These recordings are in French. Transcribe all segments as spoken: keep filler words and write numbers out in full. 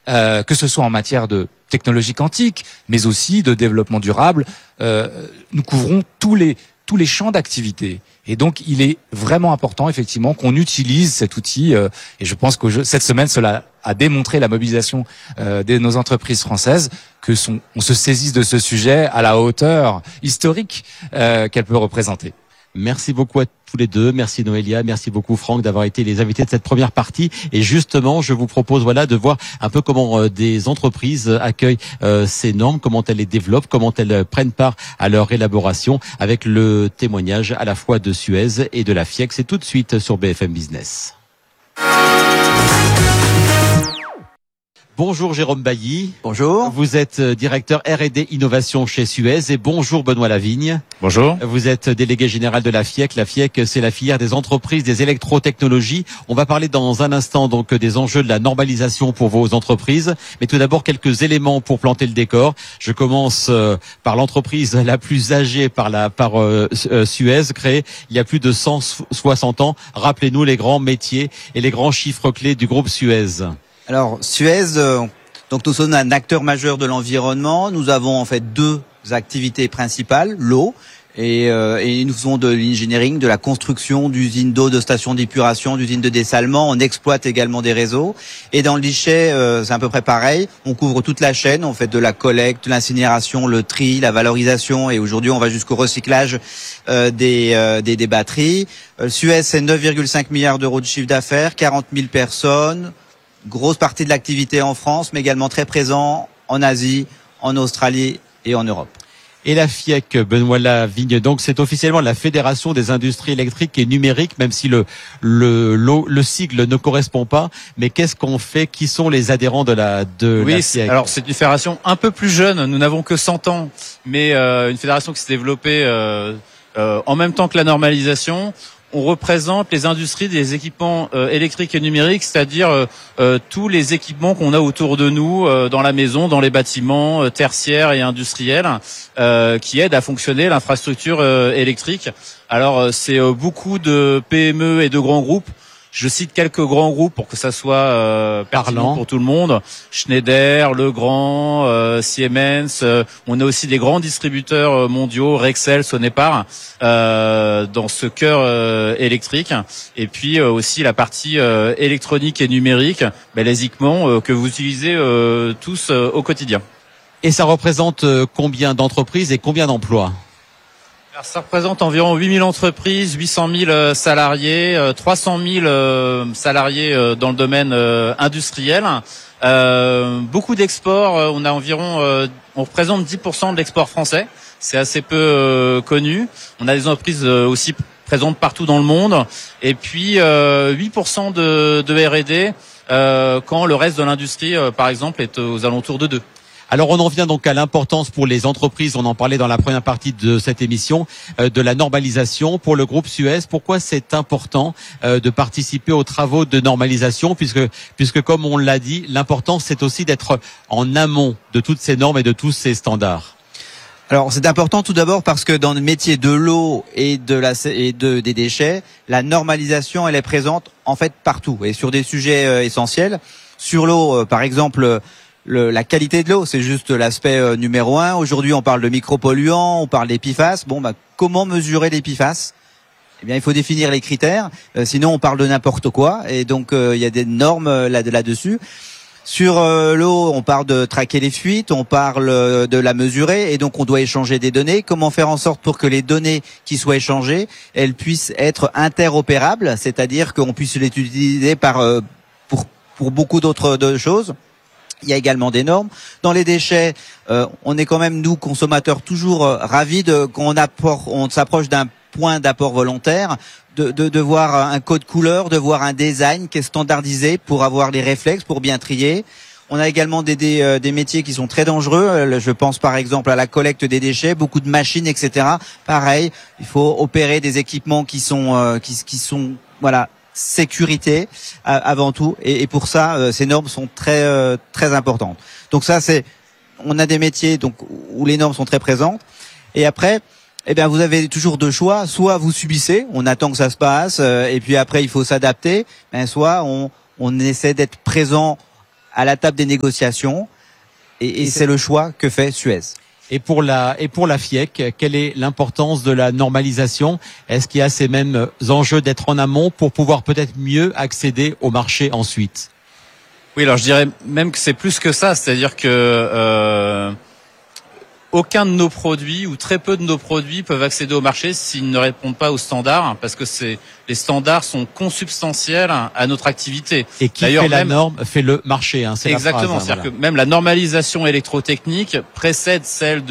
euh, que ce soit en matière de technologie quantique, mais aussi de développement durable. Euh, nous couvrons tous les tous les champs d'activité. Et donc, il est vraiment important, effectivement, qu'on utilise cet outil. Euh, et je pense que je, cette semaine, cela a démontré la mobilisation euh, de nos entreprises françaises, que son, on se saisisse de ce sujet à la hauteur historique euh, qu'elle peut représenter. Merci beaucoup à tous les deux. Merci Noélia, merci beaucoup Franck d'avoir été les invités de cette première partie. Et justement, je vous propose voilà de voir un peu comment euh, des entreprises accueillent euh, ces normes, comment elles les développent, comment elles prennent part à leur élaboration, avec le témoignage à la fois de Suez et de la FIEC. C'est tout de suite sur B F M Business. Bonjour Jérôme Bailly. Bonjour. Vous êtes directeur R et D Innovation chez Suez et bonjour Benoît Lavigne. Bonjour. Vous êtes délégué général de la FIEC. La FIEC, c'est la filière des entreprises des électrotechnologies. On va parler dans un instant donc des enjeux de la normalisation pour vos entreprises. Mais tout d'abord, quelques éléments pour planter le décor. Je commence par l'entreprise la plus âgée par la par euh, Suez, créée il y a plus de cent soixante ans. Rappelez-nous les grands métiers et les grands chiffres clés du groupe Suez. Alors Suez, euh, donc nous sommes un acteur majeur de l'environnement. Nous avons en fait deux activités principales, l'eau et, euh, et nous faisons de l'engineering, de la construction d'usines d'eau, de stations d'épuration, d'usines de dessalement. On exploite également des réseaux. Et dans le déchet, euh, c'est à peu près pareil. On couvre toute la chaîne. On fait de la collecte, de l'incinération, le tri, la valorisation. Et aujourd'hui, on va jusqu'au recyclage euh, des, euh, des des batteries. Euh, Suez, c'est neuf virgule cinq milliards d'euros de chiffre d'affaires, quarante mille personnes. Grosse partie de l'activité en France, mais également très présent en Asie, en Australie et en Europe. Et la FIEC, Benoît Lavigne, donc c'est officiellement la Fédération des industries électriques et numériques, même si le le le, le sigle ne correspond pas. Mais qu'est-ce qu'on fait? Qui sont les adhérents de la de oui, la FIEC? Alors c'est une fédération un peu plus jeune. Nous n'avons que cent ans, mais euh, une fédération qui s'est développée euh, euh, en même temps que la normalisation. On représente les industries des équipements euh, électriques et numériques, c'est-à-dire euh, euh, tous les équipements qu'on a autour de nous, euh, dans la maison, dans les bâtiments euh, tertiaires et industriels, euh, qui aident à fonctionner l'infrastructure euh, électrique. Alors euh, c'est euh, beaucoup de P M E et de grands groupes. Je cite quelques grands groupes pour que ça soit euh, pertinent pour tout le monde. Schneider, Legrand, euh, Siemens. Euh, on a aussi des grands distributeurs mondiaux, Rexel, Sonepar, euh, dans ce cœur euh, électrique. Et puis euh, aussi la partie euh, électronique et numérique, ben, les équipements euh, que vous utilisez euh, tous euh, au quotidien. Et ça représente combien d'entreprises et combien d'emplois? Alors, ça représente environ huit mille entreprises, huit cent mille salariés, trois cent mille salariés dans le domaine industriel. Euh, beaucoup d'exports, on a environ, on représente dix pour cent de l'export français. C'est assez peu euh, connu. On a des entreprises aussi présentes partout dans le monde. Et puis euh, huit pour cent de, de R et D euh, quand le reste de l'industrie, euh, par exemple, est aux alentours de deux. Alors on en vient donc à l'importance pour les entreprises, on en parlait dans la première partie de cette émission, euh, de la normalisation pour le groupe Suez. Pourquoi c'est important euh, de participer aux travaux de normalisation, puisque puisque comme on l'a dit, l'important c'est aussi d'être en amont de toutes ces normes et de tous ces standards. Alors c'est important tout d'abord parce que dans le métier de l'eau et de la et de des déchets, la normalisation elle est présente en fait partout et sur des sujets euh, essentiels. Sur l'eau, euh, par exemple. Le, la qualité de l'eau, c'est juste l'aspect euh, numéro un. Aujourd'hui, on parle de micropolluants, on parle d'P F A S. Bon, bah, comment mesurer les P F A S? Eh bien, il faut définir les critères. Euh, sinon, on parle de n'importe quoi. Et donc, il euh, y a des normes euh, là, là-dessus. Sur euh, l'eau, on parle de traquer les fuites, on parle euh, de la mesurer. Et donc, on doit échanger des données. Comment faire en sorte pour que les données qui soient échangées, elles puissent être interopérables, c'est-à-dire qu'on puisse les utiliser par, euh, pour, pour beaucoup d'autres de choses. Il y a également des normes. Dans les déchets, euh, on est quand même, nous, consommateurs, toujours euh, ravis de, qu'on apporte, on s'approche d'un point d'apport volontaire, de, de, de voir un code couleur, de voir un design qui est standardisé pour avoir les réflexes, pour bien trier. On a également des, des, euh, des métiers qui sont très dangereux. Je pense par exemple à la collecte des déchets, beaucoup de machines, et cetera. Pareil, il faut opérer des équipements qui sont, euh, qui, qui sont, voilà, sécurité euh, avant tout, et, et pour ça euh, ces normes sont très euh, très importantes. Donc ça c'est, on a des métiers donc où les normes sont très présentes, et après eh bien vous avez toujours deux choix, soit vous subissez, on attend que ça se passe euh, et puis après il faut s'adapter, ben soit on on essaie d'être présent à la table des négociations. Et, et, et c'est le choix que fait Suez. Et pour la et pour la FIEC, quelle est l'importance de la normalisation? Est-ce qu'il y a ces mêmes enjeux d'être en amont pour pouvoir peut-être mieux accéder au marché ensuite? Oui, alors je dirais même que c'est plus que ça, c'est-à-dire que euh, aucun de nos produits ou très peu de nos produits peuvent accéder au marché s'ils ne répondent pas aux standards, parce que c'est les standards sont consubstantiels à notre activité. Et qui fait la même, norme fait le marché. Hein, c'est exactement, la phrase, c'est-à-dire hein, voilà. que même la normalisation électrotechnique précède celle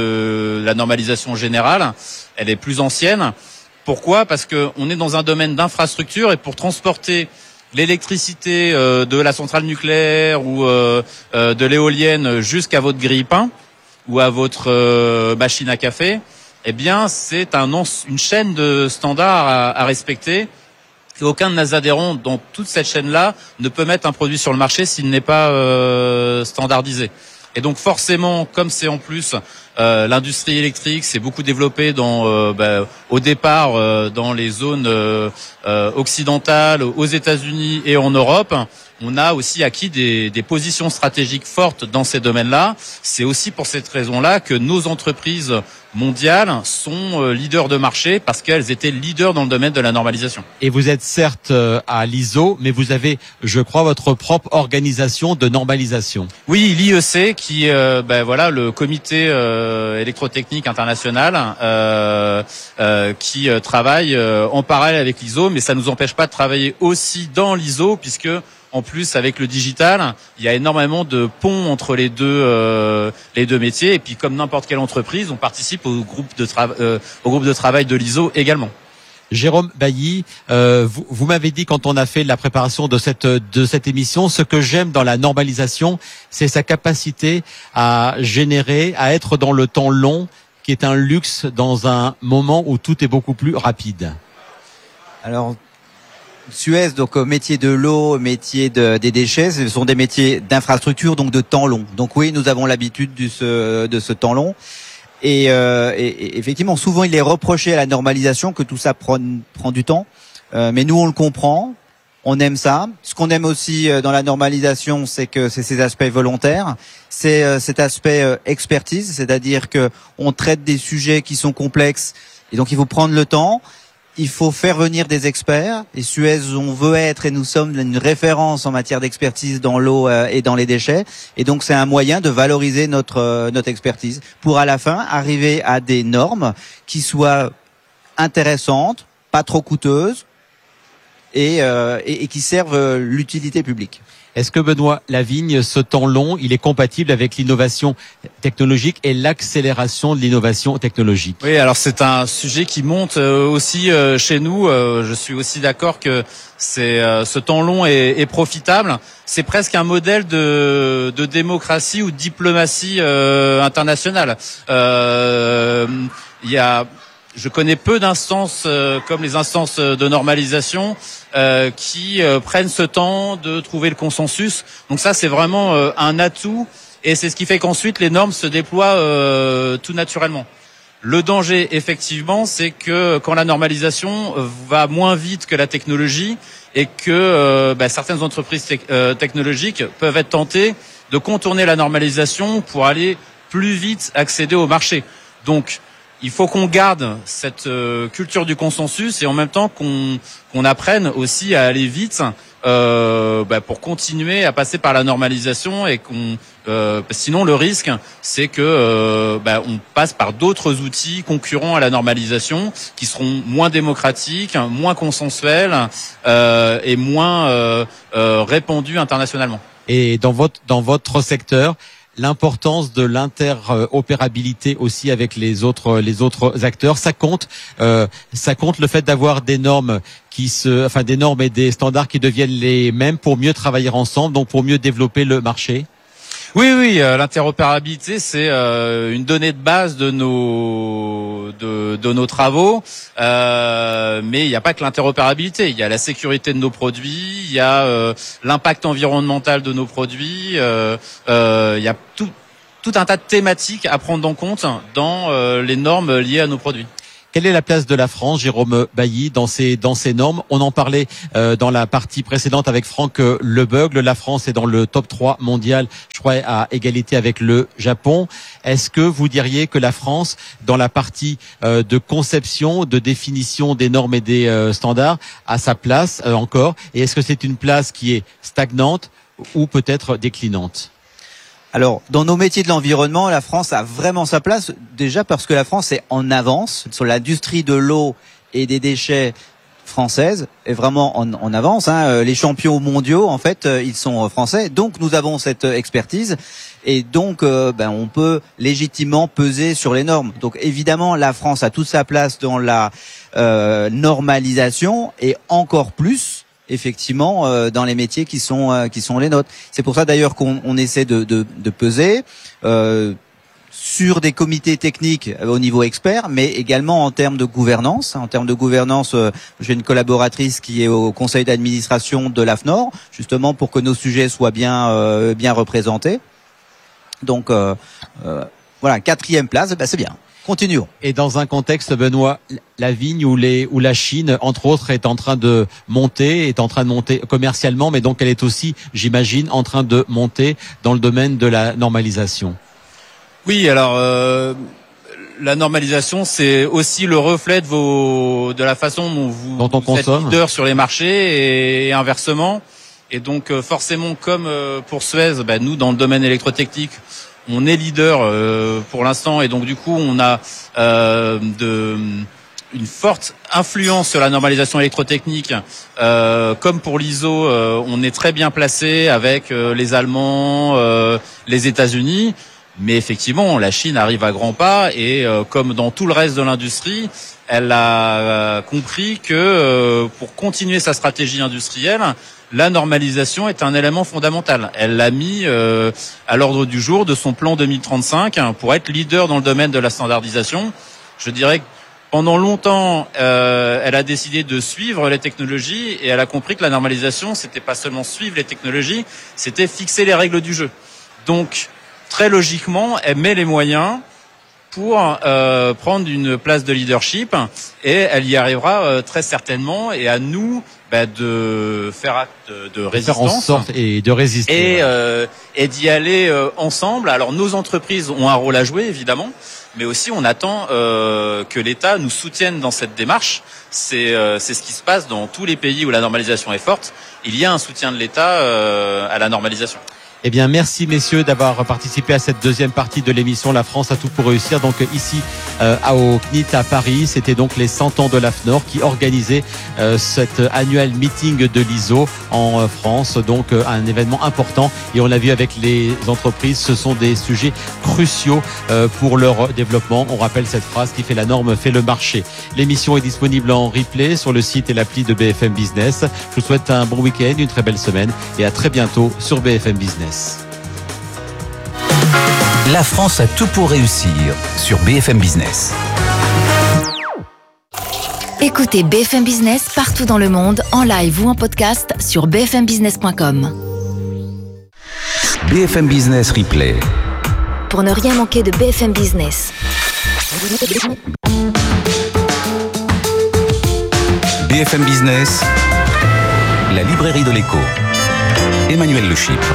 de la normalisation générale. Elle est plus ancienne. Pourquoi? Parce que on est dans un domaine d'infrastructure et pour transporter l'électricité euh, de la centrale nucléaire ou euh, euh, de l'éolienne jusqu'à votre grille-pain ou à votre euh, machine à café, eh bien, c'est un une chaîne de standards à, à respecter. Et aucun de nos adhérents dans toute cette chaîne-là ne peut mettre un produit sur le marché s'il n'est pas euh, standardisé. Et donc forcément, comme c'est en plus euh, l'industrie électrique, c'est beaucoup développé dans, euh, bah, au départ euh, dans les zones euh, euh, occidentales, aux États-Unis et en Europe. On a aussi acquis des, des positions stratégiques fortes dans ces domaines-là. C'est aussi pour cette raison-là que nos entreprises mondiales sont euh, leaders de marché parce qu'elles étaient leaders dans le domaine de la normalisation. Et vous êtes certes euh, à l'I S O, mais vous avez, je crois, votre propre organisation de normalisation. Oui, l'I E C, qui euh, ben voilà le comité euh, électrotechnique international, euh, euh, qui euh, travaille euh, en parallèle avec l'I S O, mais ça nous empêche pas de travailler aussi dans l'I S O puisque en plus, avec le digital, il y a énormément de ponts entre les deux euh, les deux métiers. Et puis, comme n'importe quelle entreprise, on participe au groupe de travail euh, au groupe de travail de l'I S O également. Jérôme Bailly, euh, vous, vous m'avez dit quand on a fait la préparation de cette de cette émission, ce que j'aime dans la normalisation, c'est sa capacité à générer, à être dans le temps long, qui est un luxe dans un moment où tout est beaucoup plus rapide. Alors, Suez, donc métier de l'eau, métier de, des déchets, ce sont des métiers d'infrastructure, donc de temps long. Donc oui, nous avons l'habitude de ce, de ce temps long. Et, euh, et, et effectivement, souvent il est reproché à la normalisation que tout ça prend, prend du temps. Euh, mais nous, on le comprend, on aime ça. Ce qu'on aime aussi dans la normalisation, c'est que c'est ces aspects volontaires, c'est euh, cet aspect euh, expertise, c'est-à-dire que on traite des sujets qui sont complexes et donc il faut prendre le temps. Il faut faire venir des experts. Et Suez, on veut être et nous sommes une référence en matière d'expertise dans l'eau et dans les déchets. Et donc, c'est un moyen de valoriser notre notre expertise pour à la fin arriver à des normes qui soient intéressantes, pas trop coûteuses et, euh, et, et qui servent l'utilité publique. Est-ce que Benoît Lavigne, ce temps long, il est compatible avec l'innovation technologique et l'accélération de l'innovation technologique? Oui, alors c'est un sujet qui monte aussi chez nous. Je suis aussi d'accord que c'est ce temps long est, est profitable. C'est presque un modèle de, de démocratie ou de diplomatie euh, internationale. Euh, il y a Je connais peu d'instances euh, comme les instances de normalisation euh, qui euh, prennent ce temps de trouver le consensus. Donc ça, c'est vraiment euh, un atout et c'est ce qui fait qu'ensuite les normes se déploient euh, tout naturellement. Le danger, effectivement, c'est que quand la normalisation va moins vite que la technologie et que euh, bah, certaines entreprises te- euh, technologiques peuvent être tentées de contourner la normalisation pour aller plus vite accéder au marché. Donc, il faut qu'on garde cette euh, culture du consensus et en même temps qu'on qu'on apprenne aussi à aller vite euh, bah, pour continuer à passer par la normalisation et qu'on euh, sinon le risque c'est que euh, bah, on passe par d'autres outils concurrents à la normalisation qui seront moins démocratiques, moins consensuels euh, et moins euh, euh, répandus internationalement. Et dans votre dans votre secteur, l'importance de l'interopérabilité aussi avec les autres les autres acteurs, ça compte euh, ça compte le fait d'avoir des normes qui se enfin des normes et des standards qui deviennent les mêmes pour mieux travailler ensemble, donc pour mieux développer le marché. Oui, oui, euh, l'interopérabilité, c'est euh, une donnée de base de nos de, de nos travaux. Euh, mais il n'y a pas que l'interopérabilité. Il y a la sécurité de nos produits, il y a euh, l'impact environnemental de nos produits. Euh, euh, il y a tout tout un tas de thématiques à prendre en compte dans euh, les normes liées à nos produits. Quelle est la place de la France, Jérôme Bailly, dans ces dans ces normes? On en parlait euh, dans la partie précédente avec Franck Lebeugle. La France est dans le top trois mondial, je crois, à égalité avec le Japon. Est-ce que vous diriez que la France, dans la partie euh, de conception, de définition des normes et des euh, standards, a sa place euh, encore? Et est-ce que c'est une place qui est stagnante ou peut-être déclinante? Alors, dans nos métiers de l'environnement, la France a vraiment sa place, déjà parce que la France est en avance sur l'industrie de l'eau et des déchets française, est vraiment en, en avance. Hein. Les champions mondiaux, en fait, ils sont français, donc nous avons cette expertise, et donc euh, ben, on peut légitimement peser sur les normes. Donc évidemment, la France a toute sa place dans la euh, normalisation, et encore plus effectivement euh, dans les métiers qui sont euh, qui sont les nôtres. C'est pour ça d'ailleurs qu'on on essaie de, de, de peser euh, sur des comités techniques au niveau expert, mais également en termes de gouvernance. En termes de gouvernance, euh, j'ai une collaboratrice qui est au conseil d'administration de l'A F N O R, justement pour que nos sujets soient bien euh, bien représentés. Donc euh, euh, voilà, quatrième place, ben c'est bien. Continuons. Et dans un contexte, Benoît, la vigne ou les ou la Chine, entre autres, est en train de monter, est en train de monter commercialement, mais donc elle est aussi, j'imagine, en train de monter dans le domaine de la normalisation. Oui, alors euh, la normalisation, c'est aussi le reflet de vos de la façon dont vous, dont on vous êtes consomme. leader sur les marchés et, et inversement. Et donc euh, forcément, comme euh, pour Suez, bah, nous dans le domaine électrotechnique, on est leader euh, pour l'instant, et donc du coup on a euh, de, une forte influence sur la normalisation électrotechnique. Euh, comme pour l'I S O, euh, on est très bien placé avec euh, les Allemands, euh, les États-Unis, mais effectivement la Chine arrive à grands pas, et euh, comme dans tout le reste de l'industrie, elle a euh, compris que euh, pour continuer sa stratégie industrielle, la normalisation est un élément fondamental. Elle l'a mis euh, à l'ordre du jour de son plan deux mille trente-cinq hein, pour être leader dans le domaine de la standardisation. Je dirais que pendant longtemps, euh, elle a décidé de suivre les technologies, et elle a compris que la normalisation, c'était pas seulement suivre les technologies, c'était fixer les règles du jeu. Donc, très logiquement, elle met les moyens pour euh, prendre une place de leadership, et elle y arrivera euh, très certainement, et à nous bah, de faire acte de résistance, faire en sorte et de résister, et, ouais. euh, et d'y aller euh, ensemble. Alors nos entreprises ont un rôle à jouer évidemment, mais aussi on attend euh, que l'État nous soutienne dans cette démarche. C'est euh, c'est ce qui se passe dans tous les pays où la normalisation est forte. Il y a un soutien de l'État euh, à la normalisation. Eh bien, merci messieurs d'avoir participé à cette deuxième partie de l'émission La France a tout pour réussir. Donc ici euh, au C N I T à Paris, c'était donc les cent ans de l'A F N O R qui organisaient euh, cet annuel meeting de l'I S O en euh, France. Donc euh, un événement important, et on l'a vu avec les entreprises, ce sont des sujets cruciaux euh, pour leur développement. On rappelle cette phrase qui fait la norme, fait le marché. L'émission est disponible en replay sur le site et l'appli de B F M Business. Je vous souhaite un bon week-end, une très belle semaine, et à très bientôt sur B F M Business. La France a tout pour réussir sur B F M Business. Écoutez B F M Business partout dans le monde, en live ou en podcast sur b f m business point com. B F M Business Replay. Pour ne rien manquer de B F M Business. B F M Business, la librairie de l'écho. Emmanuel Le Chypre.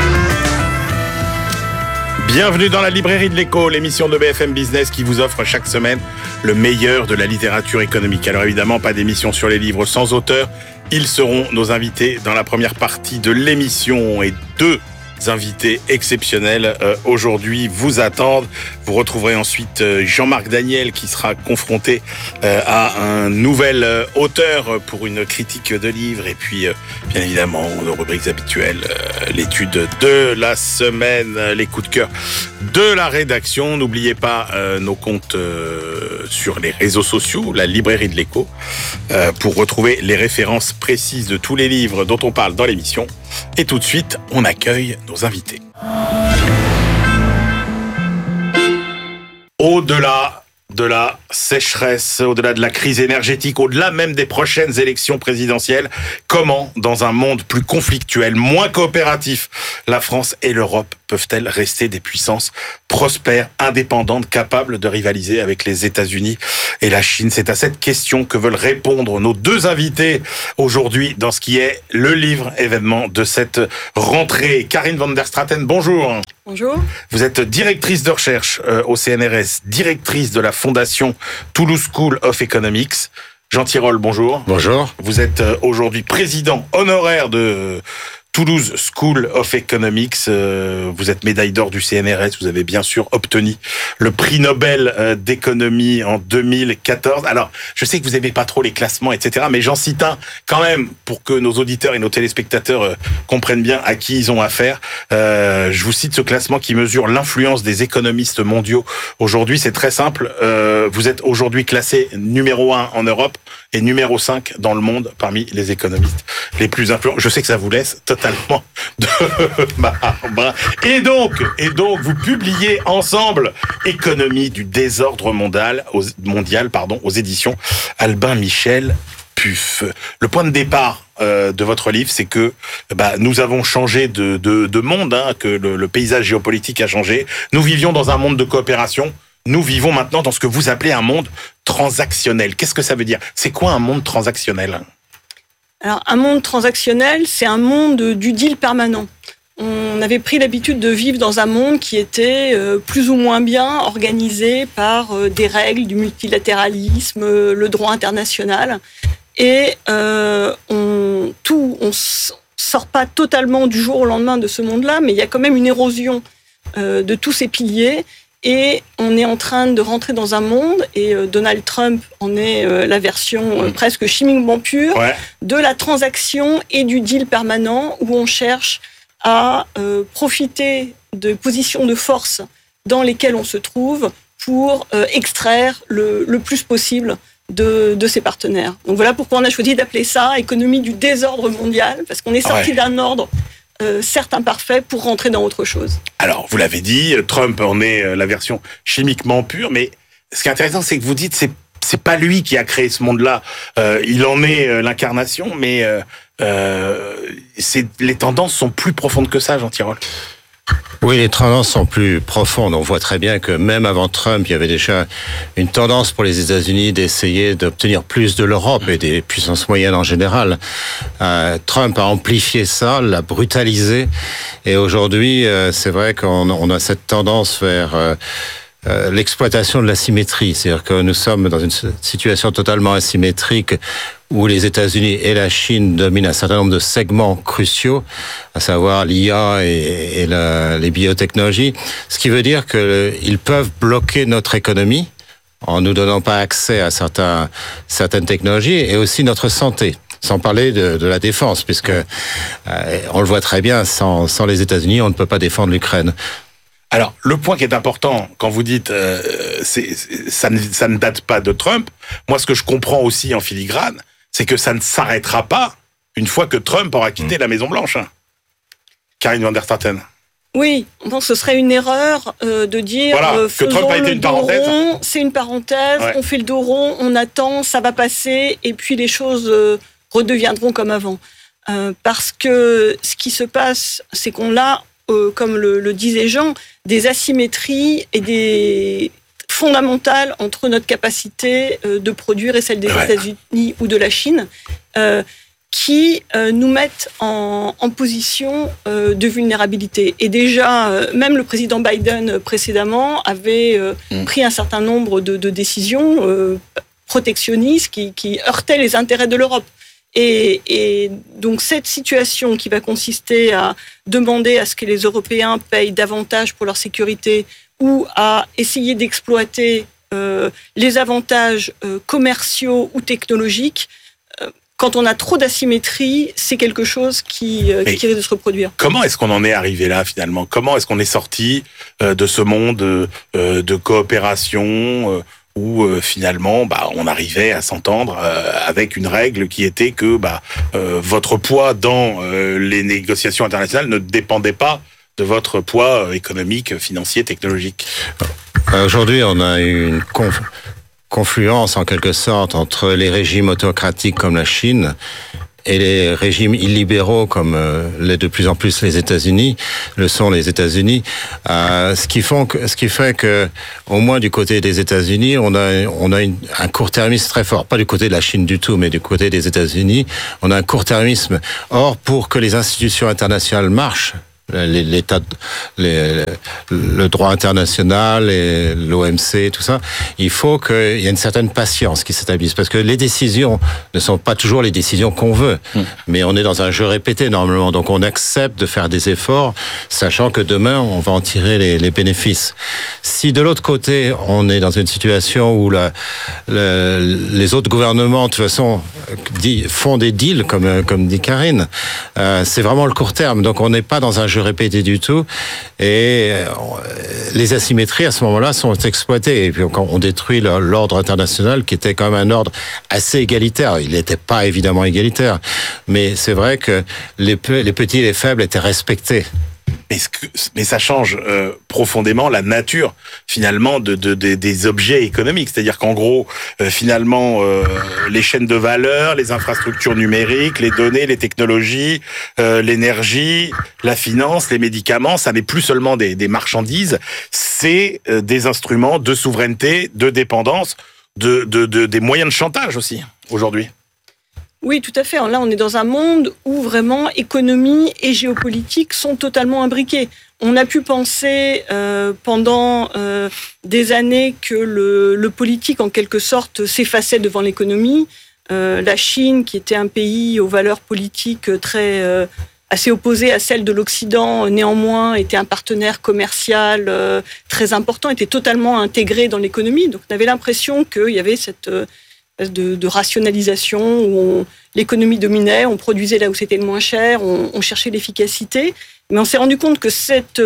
Bienvenue dans la librairie de l'écho, l'émission de B F M Business qui vous offre chaque semaine le meilleur de la littérature économique. Alors évidemment, pas d'émission sur les livres sans auteur. Ils seront nos invités dans la première partie de l'émission, et deux invités exceptionnels euh, aujourd'hui vous attendent. Vous retrouverez ensuite euh, Jean-Marc Daniel qui sera confronté euh, à un nouvel euh, auteur pour une critique de livre, et puis euh, bien évidemment nos rubriques habituelles, euh, l'étude de la semaine, euh, les coups de cœur de la rédaction. N'oubliez pas euh, nos comptes euh, sur les réseaux sociaux, la librairie de l'écho, euh, pour retrouver les références précises de tous les livres dont on parle dans l'émission. Et tout de suite, on accueille nos invités. Au-delà de la sécheresse, au-delà de la crise énergétique, au-delà même des prochaines élections présidentielles, comment, dans un monde plus conflictuel, moins coopératif, la France et l'Europe peuvent-elles rester des puissances prospères, indépendantes, capables de rivaliser avec les États-Unis et la Chine? C'est à cette question que veulent répondre nos deux invités aujourd'hui dans ce qui est le livre événement de cette rentrée. Karine van der Straten, bonjour. Bonjour. Vous êtes directrice de recherche euh, au C N R S, directrice de la fondation Toulouse School of Economics. Jean Tirole, bonjour. Bonjour. Vous êtes euh, aujourd'hui président honoraire de euh, Toulouse School of Economics. Euh, vous êtes médaille d'or du C N R S. Vous avez bien sûr obtenu le prix Nobel euh, d'économie en deux mille quatorze. Alors, je sais que vous n'aimez pas trop les classements, et cetera. Mais j'en cite un quand même pour que nos auditeurs et nos téléspectateurs euh, comprennent bien à qui ils ont affaire. Euh, je vous cite ce classement qui mesure l'influence des économistes mondiaux aujourd'hui. C'est très simple. Euh, vous êtes aujourd'hui classé numéro un en Europe et numéro cinq dans le monde parmi les économistes les plus influents. Je sais que ça vous laisse totalement de marbre. Et donc, et donc, vous publiez ensemble Économie du désordre mondial, aux, mondial, pardon, aux éditions Albin Michel Puf. Le point de départ euh, de votre livre, c'est que bah, nous avons changé de, de, de monde, hein, que le, le paysage géopolitique a changé. Nous vivions dans un monde de coopération. Nous vivons maintenant dans ce que vous appelez un monde transactionnel. Qu'est-ce que ça veut dire? C'est quoi un monde transactionnel? Alors, un monde transactionnel, c'est un monde du deal permanent. On avait pris l'habitude de vivre dans un monde qui était euh, plus ou moins bien organisé par euh, des règles du multilatéralisme, euh, le droit international. Et euh, on tout, on sort pas totalement du jour au lendemain de ce monde-là, mais il y a quand même une érosion euh, de tous ces piliers. Et on est en train de rentrer dans un monde, et euh, Donald Trump en est euh, la version euh, presque chimiquement pure, ouais. de la transaction et du deal permanent, où on cherche à euh, profiter de positions de force dans lesquelles on se trouve pour euh, extraire le, le plus possible de, de ses partenaires. Donc voilà pourquoi on a choisi d'appeler ça économie du désordre mondial, parce qu'on est sorti ouais. d'un ordre Euh, certes imparfait pour rentrer dans autre chose. Alors, vous l'avez dit, Trump en est la version chimiquement pure, mais ce qui est intéressant, c'est que vous dites c'est c'est pas lui qui a créé ce monde-là. Euh, il en est euh, l'incarnation, mais euh, euh, c'est les tendances sont plus profondes que ça, Jean Tirole. Oui, les tendances sont plus profondes. On voit très bien que même avant Trump, il y avait déjà une tendance pour les États-Unis d'essayer d'obtenir plus de l'Europe et des puissances moyennes en général. Euh, Trump a amplifié ça, l'a brutalisé, et aujourd'hui, euh, c'est vrai qu'on on a cette tendance vers euh, euh, l'exploitation de l'asymétrie. C'est-à-dire que nous sommes dans une situation totalement asymétrique où les États-Unis et la Chine dominent un certain nombre de segments cruciaux, à savoir l'I A et, et la, les biotechnologies, ce qui veut dire qu'ils peuvent bloquer notre économie en nous donnant pas accès à certains, certaines technologies, et aussi notre santé. Sans parler de, de la défense, puisque euh, on le voit très bien, sans, sans les États-Unis, on ne peut pas défendre l'Ukraine. Alors, le point qui est important, quand vous dites euh, c'est, c'est, ça, ne, ça ne date pas de Trump, moi ce que je comprends aussi en filigrane, c'est que ça ne s'arrêtera pas une fois que Trump aura quitté mmh. la Maison-Blanche. Karine van der Straten. Oui, je pense que ce serait une erreur euh, de dire voilà, euh, que Trump a été une parenthèse. Rond, c'est une parenthèse, ouais. on fait le dos rond, on attend, ça va passer, et puis les choses euh, redeviendront comme avant. Euh, parce que ce qui se passe, c'est qu'on a, euh, comme le, le disait Jean, des asymétries et des fondamentales entre notre capacité euh, de produire et celle des ouais. États-Unis ou de la Chine, euh, qui euh, nous mettent en, en position euh, de vulnérabilité. Et déjà, euh, même le président Biden précédemment avait euh, mmh. pris un certain nombre de, de décisions euh, protectionnistes qui, qui heurtaient les intérêts de l'Europe. Et, et donc cette situation qui va consister à demander à ce que les Européens payent davantage pour leur sécurité ou à essayer d'exploiter euh, les avantages euh, commerciaux ou technologiques, euh, quand on a trop d'asymétrie, c'est quelque chose qui, euh, qui risque de se reproduire. Comment est-ce qu'on en est arrivé là, finalement? Comment est-ce qu'on est sorti euh, de ce monde euh, de coopération euh, où euh, finalement bah, on arrivait à s'entendre euh, avec une règle qui était que bah, euh, votre poids dans euh, les négociations internationales ne dépendait pas de votre poids économique, financier, technologique? Aujourd'hui, on a une conf- confluence en quelque sorte entre les régimes autocratiques comme la Chine et les régimes illibéraux comme euh, les de plus en plus les États-Unis le sont les États-Unis, euh, ce qui font que, ce qui fait que au moins du côté des États-Unis, on a on a une, un court-termisme très fort, pas du côté de la Chine du tout, mais du côté des États-Unis, on a un court-termisme. Or, pour que les institutions internationales marchent, l'État, les, le droit international et l'O M C, tout ça, il faut qu'il y ait une certaine patience qui s'établisse, parce que les décisions ne sont pas toujours les décisions qu'on veut, mmh. mais on est dans un jeu répété normalement, donc on accepte de faire des efforts, sachant que demain on va en tirer les, les bénéfices. Si de l'autre côté on est dans une situation où la, la, les autres gouvernements de toute façon font des deals, comme comme dit Karine, euh, c'est vraiment le court terme, donc on n'est pas dans un jeu répété du tout, et les asymétries à ce moment-là sont exploitées, et puis quand on détruit l'ordre international qui était quand même un ordre assez égalitaire, il n'était pas évidemment égalitaire, mais c'est vrai que les, les petits et les faibles étaient respectés. Mais, ce que, mais ça change euh, profondément la nature finalement de, de, de des objets économiques. C'est-à-dire qu'en gros, euh, finalement, euh, les chaînes de valeur, les infrastructures numériques, les données, les technologies, euh, l'énergie, la finance, les médicaments, ça n'est plus seulement des, des marchandises, c'est euh, des instruments de souveraineté, de dépendance, de, de, de des moyens de chantage aussi aujourd'hui. Oui, tout à fait. Là, on est dans un monde où vraiment économie et géopolitique sont totalement imbriqués. On a pu penser euh, pendant euh, des années que le, le politique, en quelque sorte, s'effaçait devant l'économie. Euh, la Chine, qui était un pays aux valeurs politiques très euh, assez opposées à celles de l'Occident, néanmoins était un partenaire commercial euh, très important, était totalement intégré dans l'économie. Donc, on avait l'impression qu'il y avait cette euh, De, de rationalisation où on, l'économie dominait, on produisait là où c'était le moins cher, on, on cherchait l'efficacité. Mais on s'est rendu compte que cette,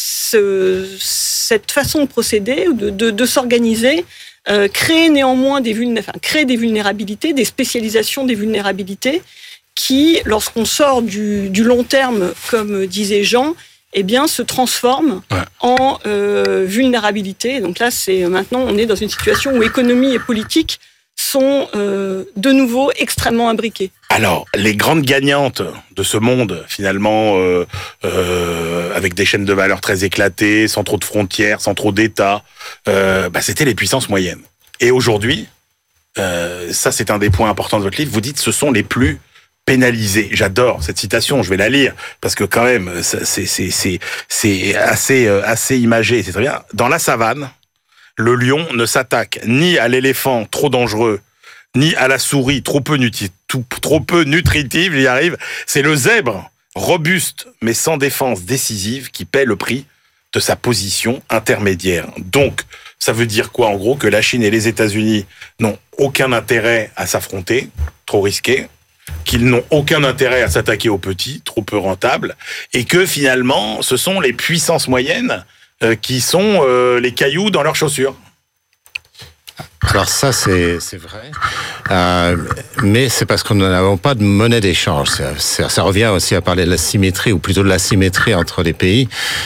ce, cette façon de procéder, de, de, de s'organiser, euh, crée néanmoins des, vulné- enfin, crée des vulnérabilités, des spécialisations des vulnérabilités qui, lorsqu'on sort du, du long terme, comme disait Jean, eh bien, se transforment ouais. en euh, vulnérabilité. Donc là, c'est maintenant, on est dans une situation où économie et politique sont euh, de nouveau extrêmement imbriqués. Alors, les grandes gagnantes de ce monde, finalement, euh, euh, avec des chaînes de valeur très éclatées, sans trop de frontières, sans trop d'États, euh, bah, c'était les puissances moyennes. Et aujourd'hui, euh, ça c'est un des points importants de votre livre, vous dites ce sont les plus pénalisés. J'adore cette citation, je vais la lire, parce que quand même, c'est, c'est, c'est, c'est assez, assez imagé, c'est très bien. Dans la savane, le lion ne s'attaque ni à l'éléphant trop dangereux, ni à la souris trop peu, nutri- tout, trop peu nutritive, j'y arrive. C'est le zèbre, robuste mais sans défense décisive, qui paie le prix de sa position intermédiaire. Donc, ça veut dire quoi en gros? Que la Chine et les États-Unis n'ont aucun intérêt à s'affronter, trop risqué, qu'ils n'ont aucun intérêt à s'attaquer aux petits, trop peu rentables, et que finalement, ce sont les puissances moyennes Euh, qui sont euh, les cailloux dans leurs chaussures. Alors ça, c'est, c'est vrai, euh, mais c'est parce que nous n'avons pas de monnaie d'échange. Ça, ça, ça revient aussi à parler de la symétrie, ou plutôt de l'asymétrie entre les pays.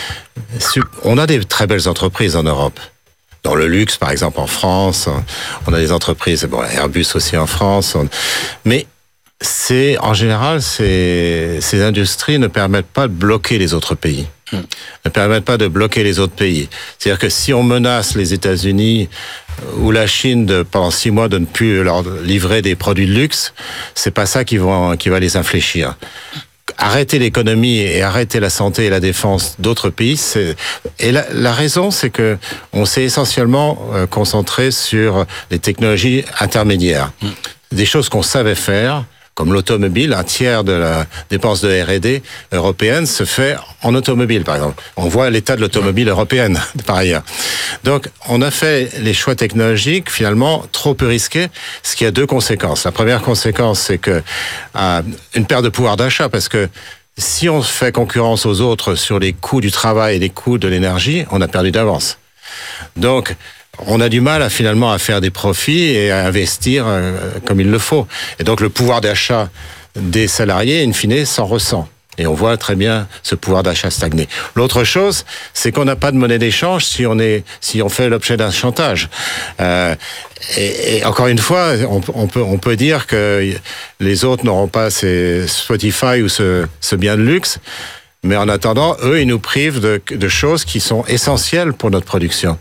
On a des très belles entreprises en Europe. Dans le luxe, par exemple, en France, on a des entreprises, bon, Airbus aussi en France, on... mais c'est, en général, ces, ces industries ne permettent pas de bloquer les autres pays. ne permettent pas de bloquer les autres pays. C'est-à-dire que si on menace les États-Unis ou la Chine de, pendant six mois de ne plus leur livrer des produits de luxe, c'est pas ça qui, vont, qui va les infléchir. Arrêter l'économie et arrêter la santé et la défense d'autres pays, c'est... et la, la raison, c'est que on s'est essentiellement euh, concentré sur les technologies intermédiaires, mmh. des choses qu'on savait faire. Comme l'automobile, un tiers de la dépense de R et D européenne se fait en automobile, par exemple. On voit l'état de l'automobile européenne, par ailleurs. Donc, on a fait les choix technologiques, finalement, trop peu risqués, ce qui a deux conséquences. La première conséquence, c'est que euh, une perte de pouvoir d'achat, parce que si on fait concurrence aux autres sur les coûts du travail et les coûts de l'énergie, on a perdu d'avance. Donc, on a du mal à finalement à faire des profits et à investir euh, comme il le faut. Et donc le pouvoir d'achat des salariés, in fine, s'en ressent. Et on voit très bien ce pouvoir d'achat stagner. L'autre chose, c'est qu'on n'a pas de monnaie d'échange si on est, si on fait l'objet d'un chantage. Euh, et, et encore une fois, on, on peut, on peut dire que les autres n'auront pas ces Spotify ou ce, ce bien de luxe. Mais en attendant, eux, ils nous privent de, de choses qui sont essentielles pour notre production.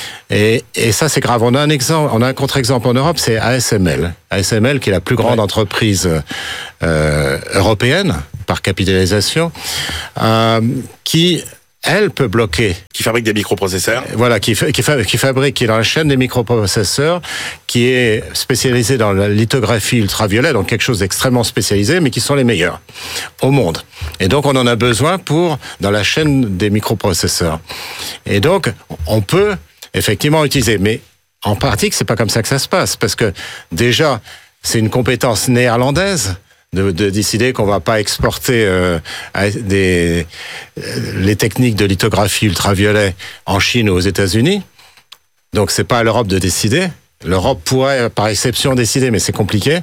Et, et ça, c'est grave. On a un exemple, on a un contre-exemple en Europe, c'est A S M L. A S M L, qui est la plus grande ouais. entreprise euh, européenne par capitalisation, euh, qui elle peut bloquer. Qui fabrique des microprocesseurs. Voilà, qui, qui, qui fabrique, qui est dans la chaîne des microprocesseurs, qui est spécialisé dans la lithographie ultraviolet, donc quelque chose d'extrêmement spécialisé, mais qui sont les meilleurs au monde. Et donc, on en a besoin pour, dans la chaîne des microprocesseurs. Et donc, on peut effectivement utiliser, mais en pratique, c'est pas comme ça que ça se passe, parce que déjà, c'est une compétence néerlandaise. De, de décider qu'on va pas exporter euh, des, les techniques de lithographie ultraviolet en Chine ou aux États-Unis. Donc c'est pas à l'Europe de décider. L'Europe pourrait par exception décider, mais c'est compliqué.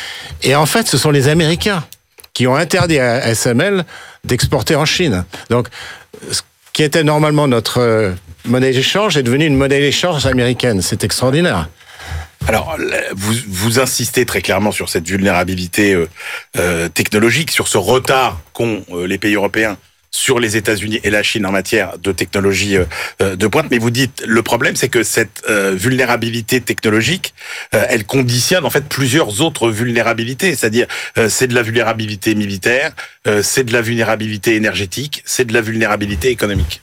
Et en fait, ce sont les Américains qui ont interdit à A S M L d'exporter en Chine. Donc ce qui était normalement notre monnaie d'échange est devenu une monnaie d'échange américaine. C'est extraordinaire. Alors, vous, vous insistez très clairement sur cette vulnérabilité euh, euh, technologique, sur ce retard qu'ont euh, les pays européens sur les États-Unis et la Chine en matière de technologie euh, de pointe. Mais vous dites, le problème, c'est que cette euh, vulnérabilité technologique, euh, elle conditionne en fait plusieurs autres vulnérabilités. C'est-à-dire, euh, c'est de la vulnérabilité militaire, euh, c'est de la vulnérabilité énergétique, c'est de la vulnérabilité économique.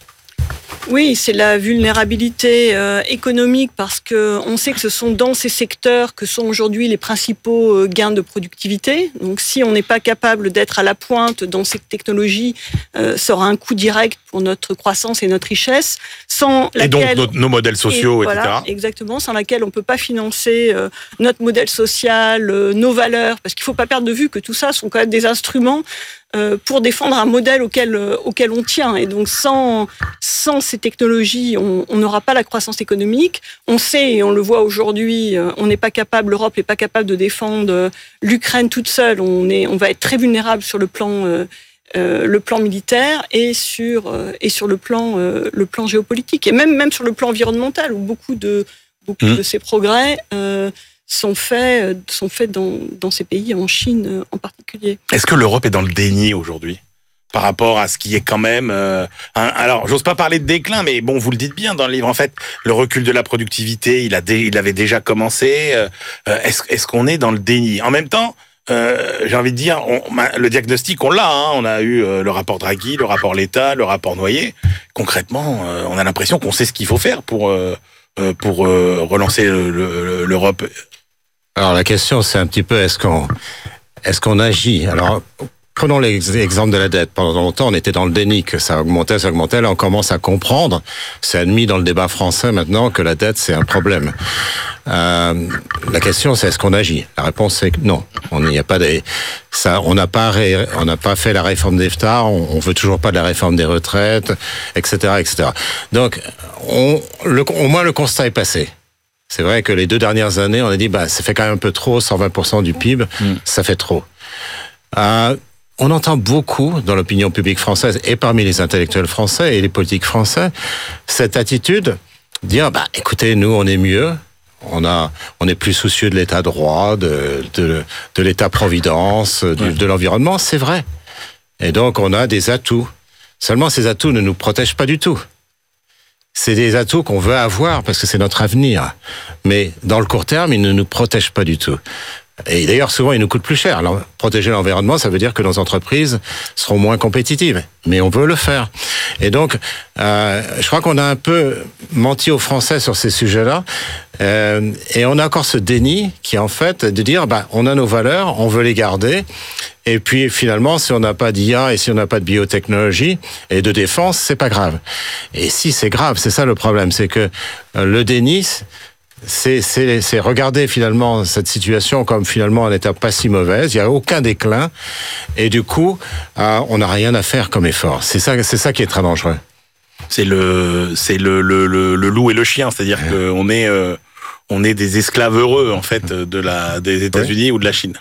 Oui, c'est la vulnérabilité euh, économique parce que on sait que ce sont dans ces secteurs que sont aujourd'hui les principaux euh, gains de productivité. Donc, si on n'est pas capable d'être à la pointe dans ces technologies, euh, ça aura un coût direct pour notre croissance et notre richesse. Sans laquelle, et donc nos, nos modèles sociaux, et, et cetera. Voilà, exactement, sans laquelle on peut pas financer euh, notre modèle social, euh, nos valeurs, parce qu'il faut pas perdre de vue que tout ça sont quand même des instruments Euh, pour défendre un modèle auquel euh, auquel on tient. Et donc sans sans ces technologies, on n'aura pas la croissance économique. On sait, et on le voit aujourd'hui, euh, on n'est pas capable, l'Europe n'est pas capable de défendre euh, l'Ukraine toute seule. On est, on va être très vulnérable sur le plan euh, euh, le plan militaire et sur euh, et sur le plan euh, le plan géopolitique et même même sur le plan environnemental où beaucoup de beaucoup mmh. de ces progrès euh, sont faits, sont faits dans, dans ces pays, en Chine en particulier. Est-ce que l'Europe est dans le déni aujourd'hui par rapport à ce qui est quand même... Euh, un, alors, j'ose pas parler de déclin, mais bon, vous le dites bien dans le livre. En fait, le recul de la productivité, il, a dé, il avait déjà commencé. Euh, est-ce, est-ce qu'on est dans le déni ? En même temps, euh, j'ai envie de dire, on, le diagnostic, on l'a. Hein, on a eu euh, le rapport Draghi, le rapport Letta, le rapport Noyer. Concrètement, euh, on a l'impression qu'on sait ce qu'il faut faire pour, euh, pour euh, relancer le, le, l'Europe. Alors la question, c'est un petit peu, est-ce qu'on est-ce qu'on agit ? Alors, prenons l'exemple de la dette. Pendant longtemps, on était dans le déni, que ça augmentait, ça augmentait. Là, on commence à comprendre, c'est admis dans le débat français maintenant, que la dette, c'est un problème. Euh, la question, c'est est-ce qu'on agit ? La réponse, c'est que non. On n'y a pas des, ça, on n'a pas, ré, on n'a pas fait la réforme d'Eftar, on, on veut toujours pas de la réforme des retraites, et cetera, et cetera. Donc, on, le, au moins le constat est passé. C'est vrai que les deux dernières années, on a dit, bah, ça fait quand même un peu trop, cent vingt pour cent du P I B, mmh. ça fait trop. Euh, on entend beaucoup dans l'opinion publique française et parmi les intellectuels français et les politiques français, cette attitude, dire, bah, écoutez, nous, on est mieux, on a, on est plus soucieux de l'état de droit, de, de, de l'état-providence, de, ouais. de l'environnement, c'est vrai. Et donc, on a des atouts. Seulement, ces atouts ne nous protègent pas du tout. C'est des atouts qu'on veut avoir parce que c'est notre avenir. Mais dans le court terme, ils ne nous protègent pas du tout. Et d'ailleurs, souvent, ils nous coûtent plus cher. Alors, protéger l'environnement, ça veut dire que nos entreprises seront moins compétitives. Mais on veut le faire. Et donc, euh, je crois qu'on a un peu menti aux Français sur ces sujets-là. Euh, et on a encore ce déni qui est en fait de dire, bah, on a nos valeurs, on veut les garder. Et puis, finalement, si on n'a pas d'I A et si on n'a pas de biotechnologie et de défense, c'est pas grave. Et si, c'est grave. C'est ça le problème. C'est que euh, le déni... C'est, c'est, c'est regarder finalement cette situation comme finalement un état pas si mauvaise. Il n'y a aucun déclin et du coup, euh, on n'a rien à faire comme effort. C'est ça, c'est ça qui est très dangereux. C'est le, c'est le, le, le, le loup et le chien, c'est-à-dire ouais. qu'on est, euh, on est des esclaves heureux en fait de la, des États-Unis oui. ou de la Chine.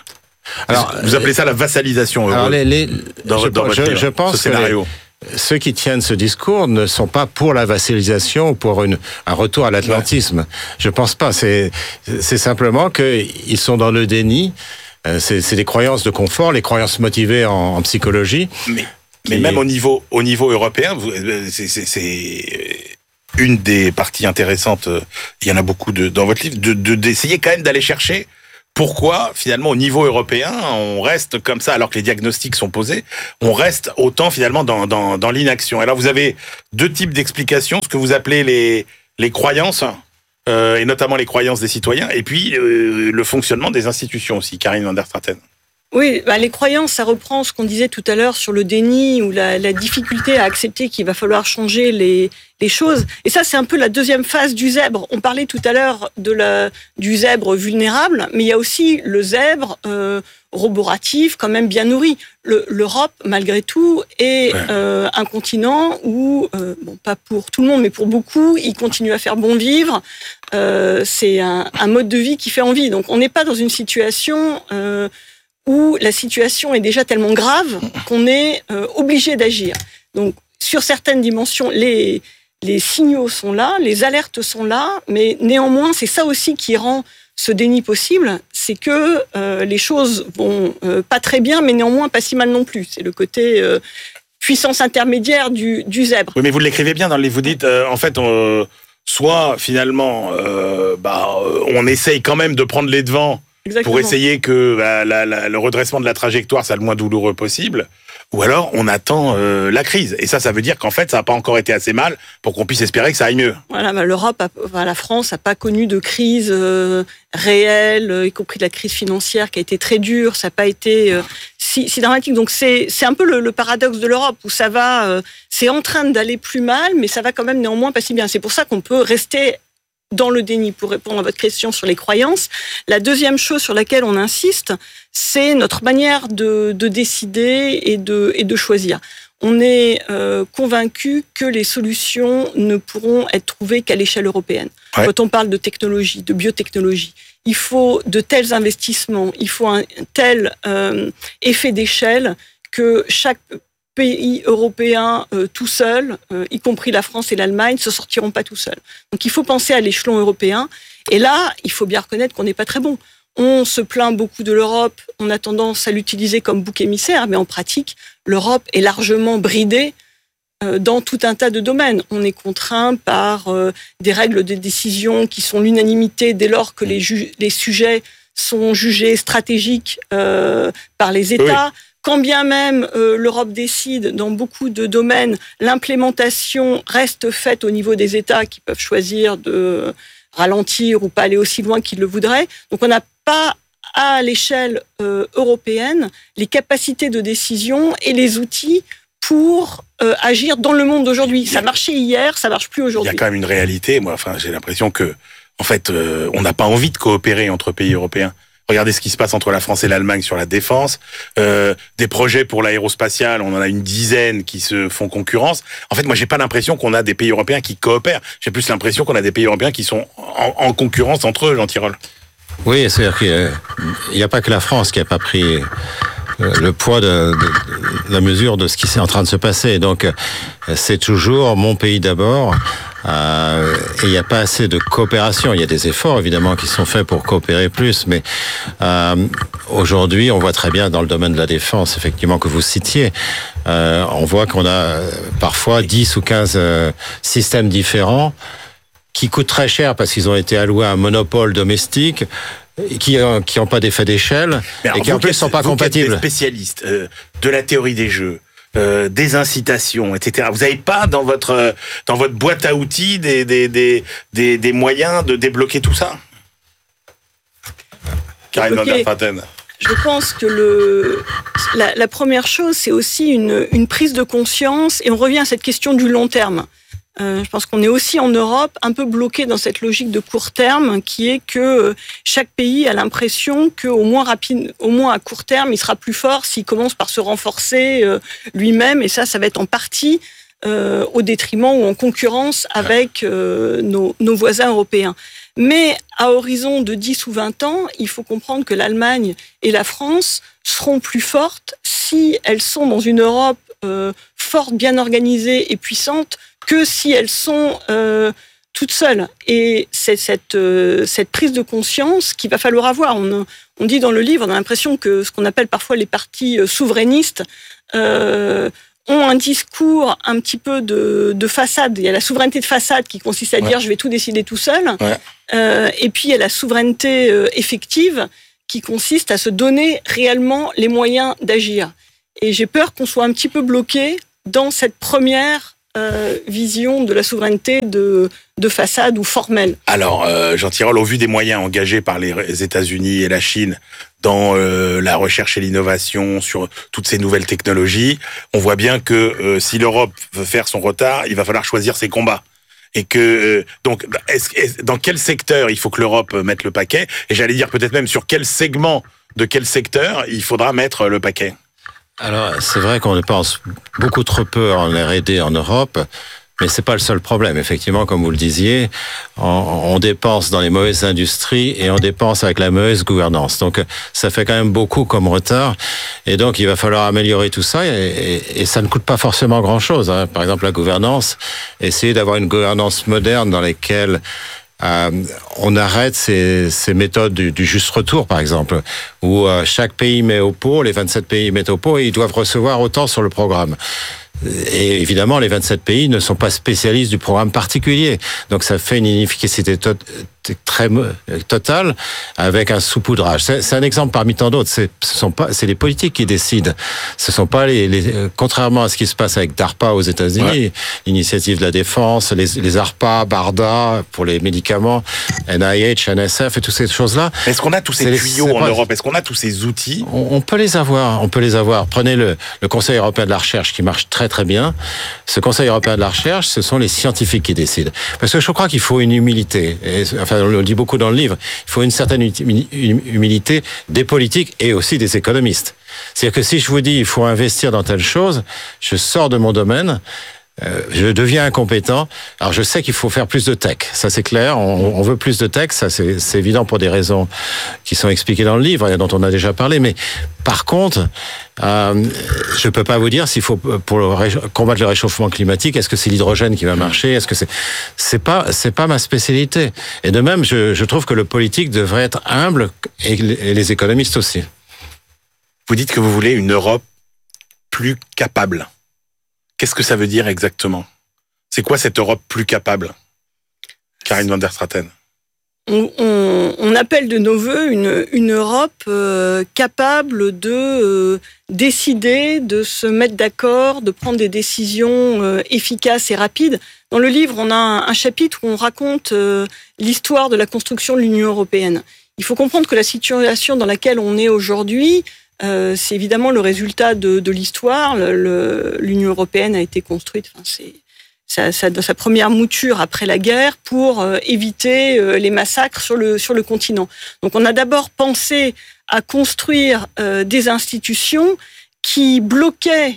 Alors, vous appelez ça la vassalisation alors les, les, dans, je, dans votre je, livre, je pense ce scénario. Que les, ceux qui tiennent ce discours ne sont pas pour la vassalisation ou pour une, un retour à l'atlantisme. Ouais. Je pense pas. C'est, c'est simplement qu'ils sont dans le déni. C'est, c'est des croyances de confort, les croyances motivées en, en psychologie. Mais, mais même au niveau, au niveau européen, vous, c'est, c'est, c'est une des parties intéressantes. Il y en a beaucoup de, dans votre livre, de, de, d'essayer quand même d'aller chercher pourquoi, finalement, au niveau européen, on reste comme ça, alors que les diagnostics sont posés, on reste autant, finalement, dans, dans, dans l'inaction. Alors, vous avez deux types d'explications, ce que vous appelez les, les croyances, euh, et notamment les croyances des citoyens, et puis euh, le fonctionnement des institutions aussi. Karine van der Straten. Oui, bah les croyances, ça reprend ce qu'on disait tout à l'heure sur le déni ou la, la difficulté à accepter qu'il va falloir changer les, les choses. Et ça, c'est un peu la deuxième phase du zèbre. On parlait tout à l'heure de la, du zèbre vulnérable, mais il y a aussi le zèbre euh, roboratif, quand même bien nourri. Le, L'Europe, malgré tout, est euh, un continent où, euh, bon, pas pour tout le monde, mais pour beaucoup, il continue à faire bon vivre. Euh, c'est un, un mode de vie qui fait envie. Donc, on n'est pas dans une situation... Euh, où la situation est déjà tellement grave qu'on est euh, obligé d'agir. Donc, sur certaines dimensions, les, les signaux sont là, les alertes sont là, mais néanmoins, c'est ça aussi qui rend ce déni possible, c'est que euh, les choses vont euh, pas très bien, mais néanmoins pas si mal non plus. C'est le côté euh, puissance intermédiaire du, du zèbre. Oui, mais vous l'écrivez bien dans les... Vous dites, euh, en fait... On, soit, finalement, euh, bah, on essaye quand même de prendre les devants. Exactement. Pour essayer que bah, la, la, le redressement de la trajectoire soit le moins douloureux possible, ou alors on attend euh, la crise. Et ça, ça veut dire qu'en fait, ça n'a pas encore été assez mal pour qu'on puisse espérer que ça aille mieux. Voilà, bah, l'Europe, a, bah, la France n'a pas connu de crise euh, réelle, euh, y compris de la crise financière qui a été très dure. Ça n'a pas été euh, si, si dramatique. Donc c'est, c'est un peu le, le paradoxe de l'Europe où ça va, euh, c'est en train d'aller plus mal, mais ça va quand même néanmoins pas si bien. C'est pour ça qu'on peut rester dans le déni, pour répondre à votre question sur les croyances. La deuxième chose sur laquelle on insiste, c'est notre manière de, de décider et de, et de choisir. On est euh, convaincu que les solutions ne pourront être trouvées qu'à l'échelle européenne. Ouais. Quand on parle de technologie, de biotechnologie, il faut de tels investissements, il faut un tel euh, effet d'échelle que chaque pays européens euh, tout seuls, euh, y compris la France et l'Allemagne, se sortiront pas tout seuls. Donc il faut penser à l'échelon européen. Et là, il faut bien reconnaître qu'on n'est pas très bon. On se plaint beaucoup de l'Europe, on a tendance à l'utiliser comme bouc émissaire, mais en pratique, l'Europe est largement bridée euh, dans tout un tas de domaines. On est contraint par euh, des règles de décision qui sont l'unanimité dès lors que les, ju- les sujets sont jugés stratégiques euh, par les États. Oui. Quand bien même euh, l'Europe décide dans beaucoup de domaines, l'implémentation reste faite au niveau des États qui peuvent choisir de ralentir ou pas aller aussi loin qu'ils le voudraient. Donc on n'a pas à l'échelle euh, européenne les capacités de décision et les outils pour euh, agir dans le monde d'aujourd'hui. Ça marchait hier, ça marche plus aujourd'hui. Il y a quand même une réalité. Moi, enfin, j'ai l'impression que, en fait, euh, on n'a pas envie de coopérer entre pays européens. Regardez ce qui se passe entre la France et l'Allemagne sur la défense. Euh, des projets pour l'aérospatiale, on en a une dizaine qui se font concurrence. En fait, moi, j'ai pas l'impression qu'on a des pays européens qui coopèrent. J'ai plus l'impression qu'on a des pays européens qui sont en, en concurrence entre eux, Jean Tirole. Oui, c'est-à-dire qu'il n'y a pas que la France qui n'a pas pris le poids de, de, de la mesure de ce qui est en train de se passer. Donc, c'est toujours mon pays d'abord. Euh, et il n'y a pas assez de coopération. Il y a des efforts évidemment qui sont faits pour coopérer plus, mais euh, aujourd'hui, on voit très bien dans le domaine de la défense, effectivement, que vous citiez, euh, on voit qu'on a parfois dix ou quinze euh, systèmes différents qui coûtent très cher parce qu'ils ont été alloués à un monopole domestique, qui n'ont qui ont pas d'effet d'échelle et qui en plus ne sont pas vous compatibles. Vous êtes des spécialistes euh, de la théorie des jeux. Euh, des incitations, et cetera. Vous n'avez pas dans votre dans votre boîte à outils des des des des, des moyens de débloquer tout ça. Karine van der Straten. Je pense que le la, la première chose, c'est aussi une une prise de conscience, et on revient à cette question du long terme. Euh, je pense qu'on est aussi en Europe un peu bloqué dans cette logique de court terme qui est que chaque pays a l'impression qu'au moins rapide, au moins à court terme, il sera plus fort s'il commence par se renforcer euh, lui-même, et ça, ça va être en partie euh, au détriment ou en concurrence avec euh, nos, nos voisins européens. Mais à horizon de dix ou vingt ans, il faut comprendre que l'Allemagne et la France seront plus fortes si elles sont dans une Europe euh, forte, bien organisée et puissante que si elles sont euh, toutes seules. Et c'est cette, euh, cette prise de conscience qu'il va falloir avoir. On, on dit dans le livre, on a l'impression que ce qu'on appelle parfois les partis souverainistes euh, ont un discours un petit peu de, de façade. Il y a la souveraineté de façade qui consiste à ouais. dire je vais tout décider tout seul. Ouais. Euh, et puis il y a la souveraineté euh, effective qui consiste à se donner réellement les moyens d'agir. Et j'ai peur qu'on soit un petit peu bloqué dans cette première euh, vision de la souveraineté de, de façade ou formelle. Alors, euh, Jean Tirole, au vu des moyens engagés par les États-Unis et la Chine dans euh, la recherche et l'innovation sur toutes ces nouvelles technologies, on voit bien que euh, si l'Europe veut faire son retard, il va falloir choisir ses combats. Et que euh, donc, est-ce, est, dans quel secteur il faut que l'Europe mette le paquet ? Et j'allais dire peut-être même sur quel segment de quel secteur il faudra mettre le paquet. Alors, c'est vrai qu'on dépense beaucoup trop peu en R et D en Europe, mais c'est pas le seul problème. Effectivement, comme vous le disiez, on, on dépense dans les mauvaises industries et on dépense avec la mauvaise gouvernance. Donc, ça fait quand même beaucoup comme retard. Et donc, il va falloir améliorer tout ça. Et, et, et ça ne coûte pas forcément grand-chose. Hein. Par exemple, la gouvernance, essayer d'avoir une gouvernance moderne dans laquelle Euh, on arrête ces, ces méthodes du, du juste retour, par exemple, où euh, chaque pays met au pot, les vingt-sept pays mettent au pot et ils doivent recevoir autant sur le programme. Et évidemment, les vingt-sept pays ne sont pas spécialistes du programme particulier. Donc ça fait une inefficacité to- très totale avec un saupoudrage. C'est, c'est un exemple parmi tant d'autres. C'est, ce sont pas, c'est les politiques qui décident. Ce sont pas les, les contrairement à ce qui se passe avec DARPA aux États-Unis, ouais. l'initiative de la défense, les, les ARPA, BARDA pour les médicaments, N I H, N S F et toutes ces choses-là. Est-ce qu'on a tous ces c'est tuyaux les, en pas, Europe? Est-ce qu'on a tous ces outils? on, on peut les avoir. On peut les avoir. Prenez le, le Conseil européen de la recherche qui marche très très bien. Ce Conseil européen de la recherche, ce sont les scientifiques qui décident. Parce que je crois qu'il faut une humilité. Et, enfin, on le dit beaucoup dans le livre. Il faut une certaine humilité des politiques et aussi des économistes. C'est-à-dire que si je vous dis il faut investir dans telle chose, je sors de mon domaine. Euh, je deviens incompétent. Alors je sais qu'il faut faire plus de tech, ça c'est clair. On, on veut plus de tech, ça c'est, c'est évident pour des raisons qui sont expliquées dans le livre et dont on a déjà parlé. Mais par contre, euh, je peux pas vous dire s'il faut pour le ré- combattre le réchauffement climatique, est-ce que c'est l'hydrogène qui va marcher ? Est-ce que c'est c'est pas c'est pas ma spécialité. Et de même, je, je trouve que le politique devrait être humble et les économistes aussi. Vous dites que vous voulez une Europe plus capable. Qu'est-ce que ça veut dire exactement ? C'est quoi cette Europe plus capable ? Karine van der Straten. On, on, on appelle de nos voeux une, une Europe euh, capable de euh, décider, de se mettre d'accord, de prendre des décisions euh, efficaces et rapides. Dans le livre, on a un, un chapitre où on raconte euh, l'histoire de la construction de l'Union européenne. Il faut comprendre que la situation dans laquelle on est aujourd'hui, Euh, c'est évidemment le résultat de, de l'histoire. Le, le, L'Union européenne a été construite, enfin, c'est, ça, ça, dans sa première mouture après la guerre pour euh, éviter euh, les massacres sur le, sur le continent. Donc on a d'abord pensé à construire euh, des institutions qui bloquaient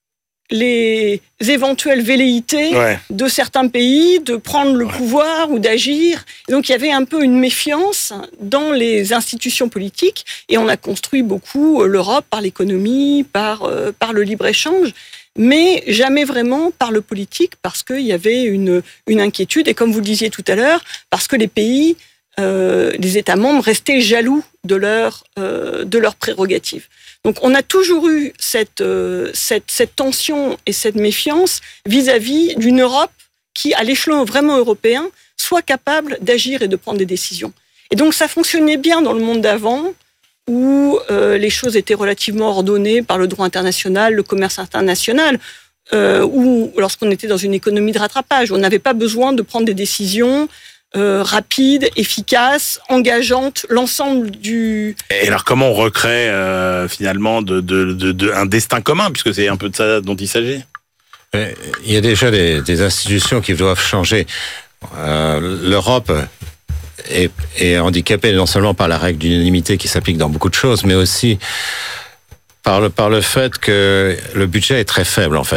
les éventuelles velléités ouais. de certains pays de prendre le ouais. pouvoir ou d'agir. Et donc il y avait un peu une méfiance dans les institutions politiques et on a construit beaucoup l'Europe par l'économie, par, euh, par le libre-échange, mais jamais vraiment par le politique parce qu'il y avait une, une inquiétude et comme vous le disiez tout à l'heure, parce que les pays, euh, les États membres restaient jaloux de leurs euh, de leurs prérogatives. Donc on a toujours eu cette, euh, cette, cette tension et cette méfiance vis-à-vis d'une Europe qui, à l'échelon vraiment européen, soit capable d'agir et de prendre des décisions. Et donc ça fonctionnait bien dans le monde d'avant, où euh, les choses étaient relativement ordonnées par le droit international, le commerce international, euh, ou lorsqu'on était dans une économie de rattrapage. On n'avait pas besoin de prendre des décisions Euh, rapide, efficace, engageante, l'ensemble du... Et alors comment on recrée euh, finalement de, de, de, de, un destin commun, puisque c'est un peu de ça dont il s'agit ? Il y a déjà des, des institutions qui doivent changer. Euh, L'Europe est, est handicapée non seulement par la règle d'unanimité qui s'applique dans beaucoup de choses, mais aussi par le, par le fait que le budget est très faible en fait.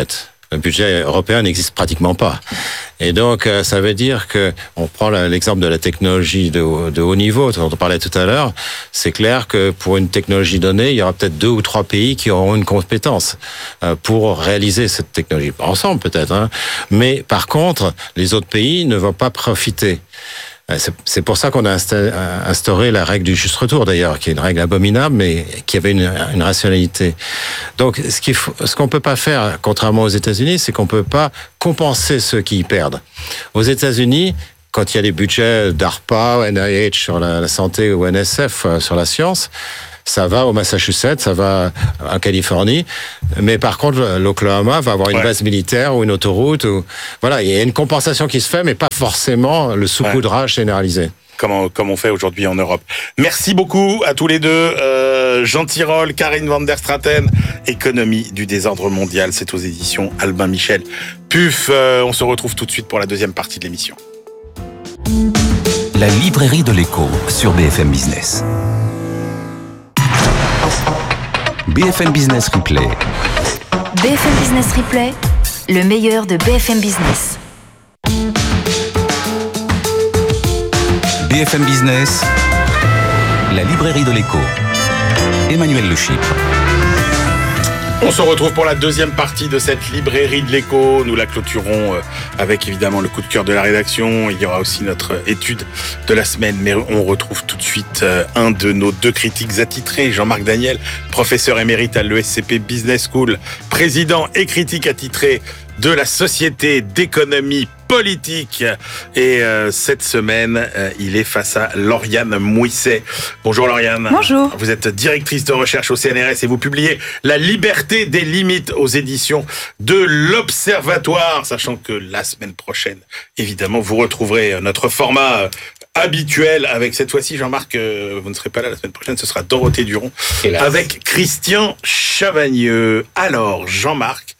Le budget européen n'existe pratiquement pas. Et donc, ça veut dire que, on prend l'exemple de la technologie de, de haut niveau, dont on parlait tout à l'heure, c'est clair que pour une technologie donnée, il y aura peut-être deux ou trois pays qui auront une compétence pour réaliser cette technologie. Ensemble peut-être, hein. Mais par contre, les autres pays ne vont pas profiter. C'est pour ça qu'on a instauré la règle du juste retour, d'ailleurs, qui est une règle abominable, mais qui avait une, une rationalité. Donc, ce qu'il faut, ce qu'on peut pas faire, contrairement aux États-Unis, c'est qu'on peut pas compenser ceux qui y perdent. Aux États-Unis, quand il y a des budgets d'ARPA, N I H sur la, la santé ou N S F sur la science, ça va au Massachusetts, ça va en Californie, mais par contre l'Oklahoma va avoir une ouais. base militaire ou une autoroute. Ou... Voilà, il y a une compensation qui se fait, mais pas forcément le saupoudrage ouais. généralisé. Comme on, comme on fait aujourd'hui en Europe. Merci beaucoup à tous les deux, euh, Jean Tirole, Karine van der Straten, Économie du désordre mondial, c'est aux éditions Albin Michel. Puf, euh, on se retrouve tout de suite pour la deuxième partie de l'émission. La librairie de l'écho sur B F M Business. B F M Business Replay. B F M Business Replay, le meilleur de B F M Business. B F M Business, la librairie de l'écho. Emmanuel Le Chypre. On se retrouve pour la deuxième partie de cette librairie de l'écho. Nous la clôturons avec évidemment le coup de cœur de la rédaction. Il y aura aussi notre étude de la semaine. Mais on retrouve tout de suite un de nos deux critiques attitrés, Jean-Marc Daniel, professeur émérite à l'E S C P Business School, président et critique attitré de la Société d'économie politique. Et euh, cette semaine, euh, il est face à Lauriane Mouisset. Bonjour Lauriane. Bonjour. Vous êtes directrice de recherche au C N R S et vous publiez La liberté des limites aux éditions de l'Observatoire, sachant que la semaine prochaine, évidemment, vous retrouverez notre format habituel avec cette fois-ci, Jean-Marc, euh, vous ne serez pas là la semaine prochaine, ce sera Dorothée Duron Hélas. Avec Christian Chavagneux. Alors, Jean-Marc,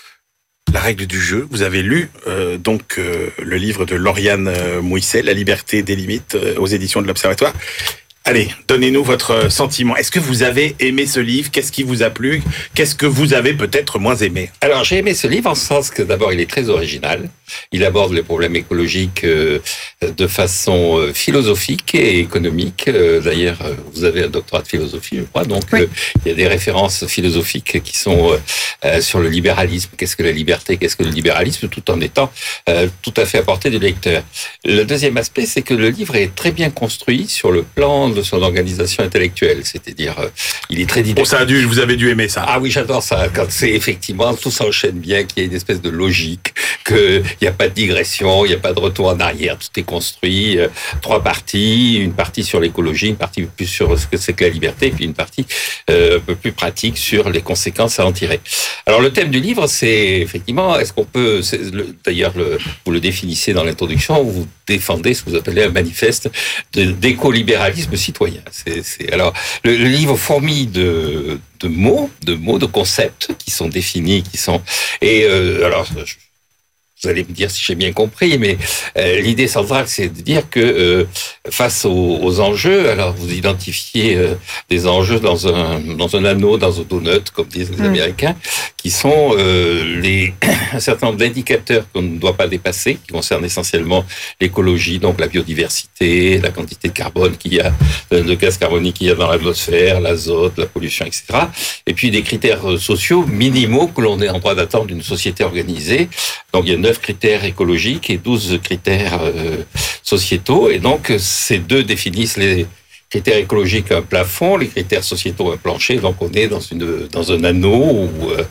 la règle du jeu, vous avez lu euh, donc euh, le livre de Lauriane euh, Mouisset, La liberté des limites, euh, aux éditions de l'Observatoire. Allez, donnez-nous votre sentiment. Est-ce que vous avez aimé ce livre ? Qu'est-ce qui vous a plu ? Qu'est-ce que vous avez peut-être moins aimé ? Alors, j'ai aimé ce livre en ce sens que d'abord, il est très original. Il aborde les problèmes écologiques euh, de façon euh, philosophique et économique. Euh, d'ailleurs, euh, vous avez un doctorat de philosophie, je crois. Donc, oui. euh, il y a des références philosophiques qui sont euh, euh, sur le libéralisme. Qu'est-ce que la liberté ? Qu'est-ce que le libéralisme ? Tout en étant euh, tout à fait à portée du lecteur. Le deuxième aspect, c'est que le livre est très bien construit sur le plan de son organisation intellectuelle, c'est-à-dire euh, il est très didactique. Bon, ça a dû, vous avez dû aimer ça. Ah oui, j'adore ça, quand c'est effectivement, tout s'enchaîne bien, qu'il y a une espèce de logique, qu'il n'y a pas de digression, il n'y a pas de retour en arrière, tout est construit, euh, trois parties, une partie sur l'écologie, une partie plus sur ce que c'est que la liberté, et puis une partie euh, un peu plus pratique sur les conséquences à en tirer. Alors le thème du livre, c'est effectivement, est-ce qu'on peut, le, d'ailleurs le, vous le définissez dans l'introduction, vous défendez ce que vous appelez un manifeste de, d'écolibéralisme citoyen. C'est, c'est, alors, le, le livre fourmille de, de mots, de mots, de concepts qui sont définis, qui sont, et euh, alors, je, vous allez me dire si j'ai bien compris, mais euh, l'idée centrale, c'est de dire que euh, face aux, aux enjeux, alors vous identifiez euh, des enjeux dans un dans un anneau, dans un donut, comme disent les mmh. Américains, qui sont euh, les un certain nombre d'indicateurs qu'on ne doit pas dépasser, qui concernent essentiellement l'écologie, donc la biodiversité, la quantité de carbone qu'il y a, de gaz carbonique qu'il y a dans l'atmosphère, l'azote, la pollution, et cetera. Et puis des critères sociaux minimaux que l'on est en droit d'attendre d'une société organisée. Donc il y a neuf critères écologiques et douze critères euh, sociétaux. Et donc, ces deux définissent les critères écologiques un plafond, les critères sociétaux un plancher. Donc, on est dans une dans un anneau ou euh,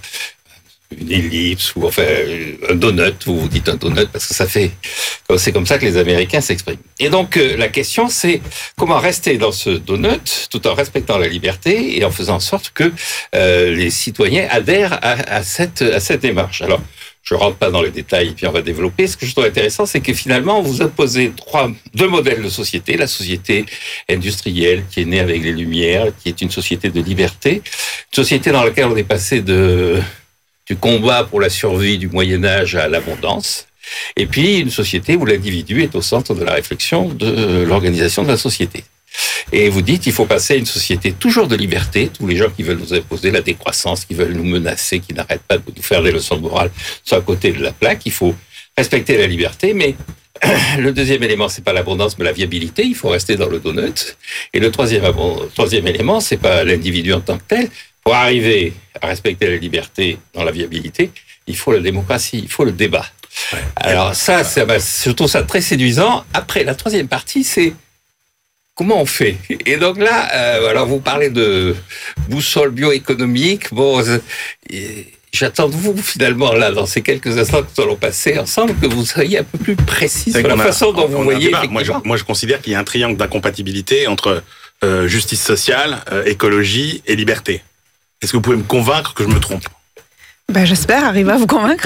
une ellipse ou enfin un donut. Vous dites un donut parce que ça fait c'est comme ça que les Américains s'expriment. Et donc, euh, la question, c'est comment rester dans ce donut tout en respectant la liberté et en faisant en sorte que euh, les citoyens adhèrent à, à cette à cette démarche. Alors, je rentre pas dans les détails et puis on va développer. Ce que je trouve intéressant, c'est que finalement, vous imposez trois, deux modèles de société. La société industrielle, qui est née avec les Lumières, qui est une société de liberté. Une société dans laquelle on est passé de, du combat pour la survie du Moyen-Âge à l'abondance. Et puis, une société où l'individu est au centre de la réflexion de l'organisation de la société. Et vous dites, il faut passer à une société toujours de liberté. Tous les gens qui veulent nous imposer la décroissance, qui veulent nous menacer, qui n'arrêtent pas de nous faire des leçons de morale, sont à côté de la plaque. Il faut respecter la liberté, mais le deuxième élément, c'est pas l'abondance, mais la viabilité. Il faut rester dans le donut. Et le troisième, troisième élément, c'est pas l'individu en tant que tel. Pour arriver à respecter la liberté dans la viabilité, il faut la démocratie, il faut le débat. Ouais. Alors ça, ça je trouve ça très séduisant. Après, la troisième partie, c'est comment on fait. Et donc là, euh, alors vous parlez de boussole bioéconomique. Bon, euh, j'attends de vous finalement là, dans ces quelques instants que nous allons passer ensemble, que vous soyez un peu plus précis sur la a, façon dont vous voyez. Moi je, moi, je considère qu'il y a un triangle d'incompatibilité entre euh, justice sociale, euh, écologie et liberté. Est-ce que vous pouvez me convaincre que je me trompe ? Ben, j'espère arriver à vous convaincre.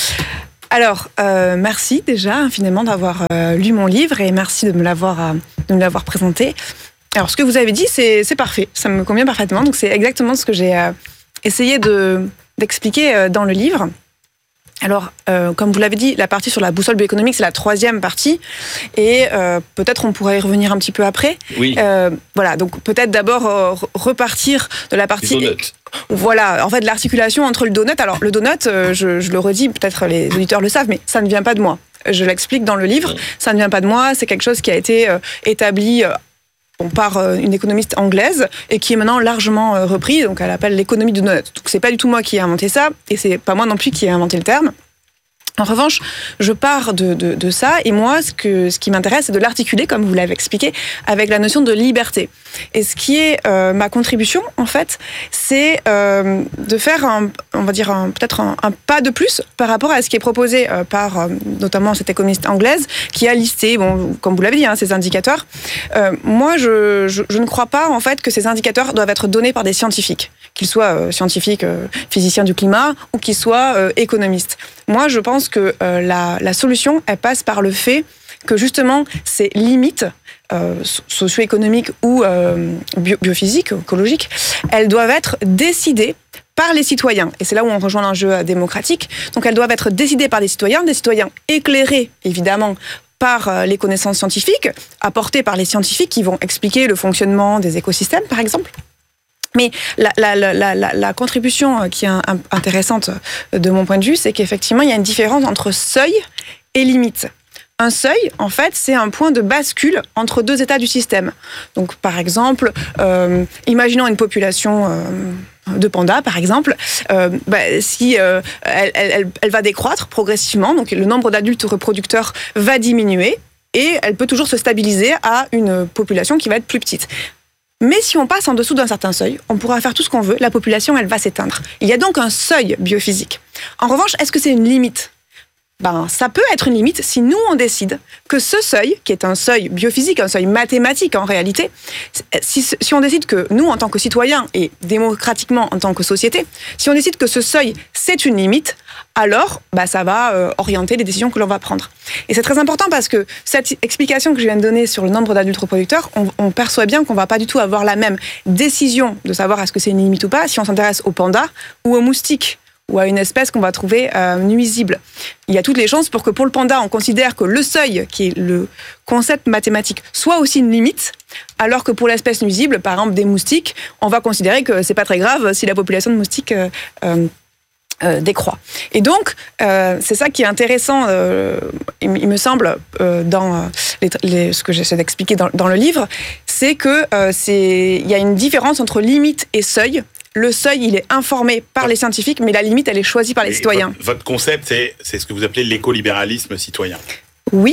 Alors, euh, merci déjà infiniment d'avoir euh, lu mon livre et merci de me l'avoir, euh, de me l'avoir présenté. Alors, ce que vous avez dit, c'est, c'est parfait. Ça me convient parfaitement. Donc, c'est exactement ce que j'ai euh, essayé de, d'expliquer euh, dans le livre. Alors, euh, comme vous l'avez dit, la partie sur la boussole bioéconomique, c'est la troisième partie. Et euh, peut-être on pourrait y revenir un petit peu après. Oui. Euh, voilà, donc peut-être d'abord euh, repartir de la partie... Du donut. Voilà, en fait, l'articulation entre le donut. Alors, le donut, euh, je, je le redis, peut-être les auditeurs le savent, mais ça ne vient pas de moi. Je l'explique dans le livre. Ça ne vient pas de moi, c'est quelque chose qui a été euh, établi... Euh, Bon, par une économiste anglaise et qui est maintenant largement repris, donc elle appelle l'économie du donut. Donc c'est pas du tout moi qui ai inventé ça et c'est pas moi non plus qui ai inventé le terme. En revanche, je pars de, de, de ça et moi, ce, que, ce qui m'intéresse, c'est de l'articuler, comme vous l'avez expliqué, avec la notion de liberté. Et ce qui est euh, ma contribution, en fait, c'est euh, de faire, un, on va dire, un, peut-être un, un pas de plus par rapport à ce qui est proposé euh, par, euh, notamment, cette économiste anglaise, qui a listé, bon, comme vous l'avez dit, hein, ces indicateurs. Euh, moi, je, je, je ne crois pas, en fait, que ces indicateurs doivent être donnés par des scientifiques, qu'ils soient euh, scientifiques, euh, physiciens du climat, ou qu'ils soient euh, économistes. Moi, je pense que euh, la, la solution, elle passe par le fait que justement ces limites euh, socio-économiques ou euh, bio, biophysiques, écologiques, elles doivent être décidées par les citoyens. Et c'est là où on rejoint l'enjeu démocratique. Donc elles doivent être décidées par des citoyens, des citoyens éclairés, évidemment, par les connaissances scientifiques, apportées par les scientifiques qui vont expliquer le fonctionnement des écosystèmes, par exemple. Mais la, la, la, la, la contribution qui est intéressante de mon point de vue, c'est qu'effectivement, il y a une différence entre seuil et limite. Un seuil, en fait, c'est un point de bascule entre deux états du système. Donc, par exemple, euh, imaginons une population euh, de pandas, par exemple, euh, bah, si euh, elle, elle, elle va décroître progressivement, donc le nombre d'adultes reproducteurs va diminuer, et elle peut toujours se stabiliser à une population qui va être plus petite. Mais si on passe en dessous d'un certain seuil, on pourra faire tout ce qu'on veut, la population, elle va s'éteindre. Il y a donc un seuil biophysique. En revanche, est-ce que c'est une limite ? Ben, ça peut être une limite si nous, on décide que ce seuil, qui est un seuil biophysique, un seuil mathématique en réalité, si, si on décide que nous, en tant que citoyens et démocratiquement en tant que société, si on décide que ce seuil, c'est une limite, alors ben, ça va euh, orienter les décisions que l'on va prendre. Et c'est très important parce que cette explication que je viens de donner sur le nombre d'adultes reproducteurs, on, on perçoit bien qu'on ne va pas du tout avoir la même décision de savoir est-ce que c'est une limite ou pas si on s'intéresse aux pandas ou aux moustiques, ou à une espèce qu'on va trouver euh, nuisible. Il y a toutes les chances pour que pour le panda, on considère que le seuil, qui est le concept mathématique, soit aussi une limite, alors que pour l'espèce nuisible, par exemple des moustiques, on va considérer que c'est pas très grave si la population de moustiques euh, euh, euh, décroît. Et donc, euh, c'est ça qui est intéressant, euh, il, il me semble, euh, dans les, les, ce que j'essaie d'expliquer dans, dans le livre, c'est que euh, c'est, il y a une différence entre limite et seuil. Le seuil, il est informé par les scientifiques, mais la limite, elle est choisie par les Et citoyens. Votre, votre concept, c'est, c'est ce que vous appelez l'écolibéralisme citoyen. Oui.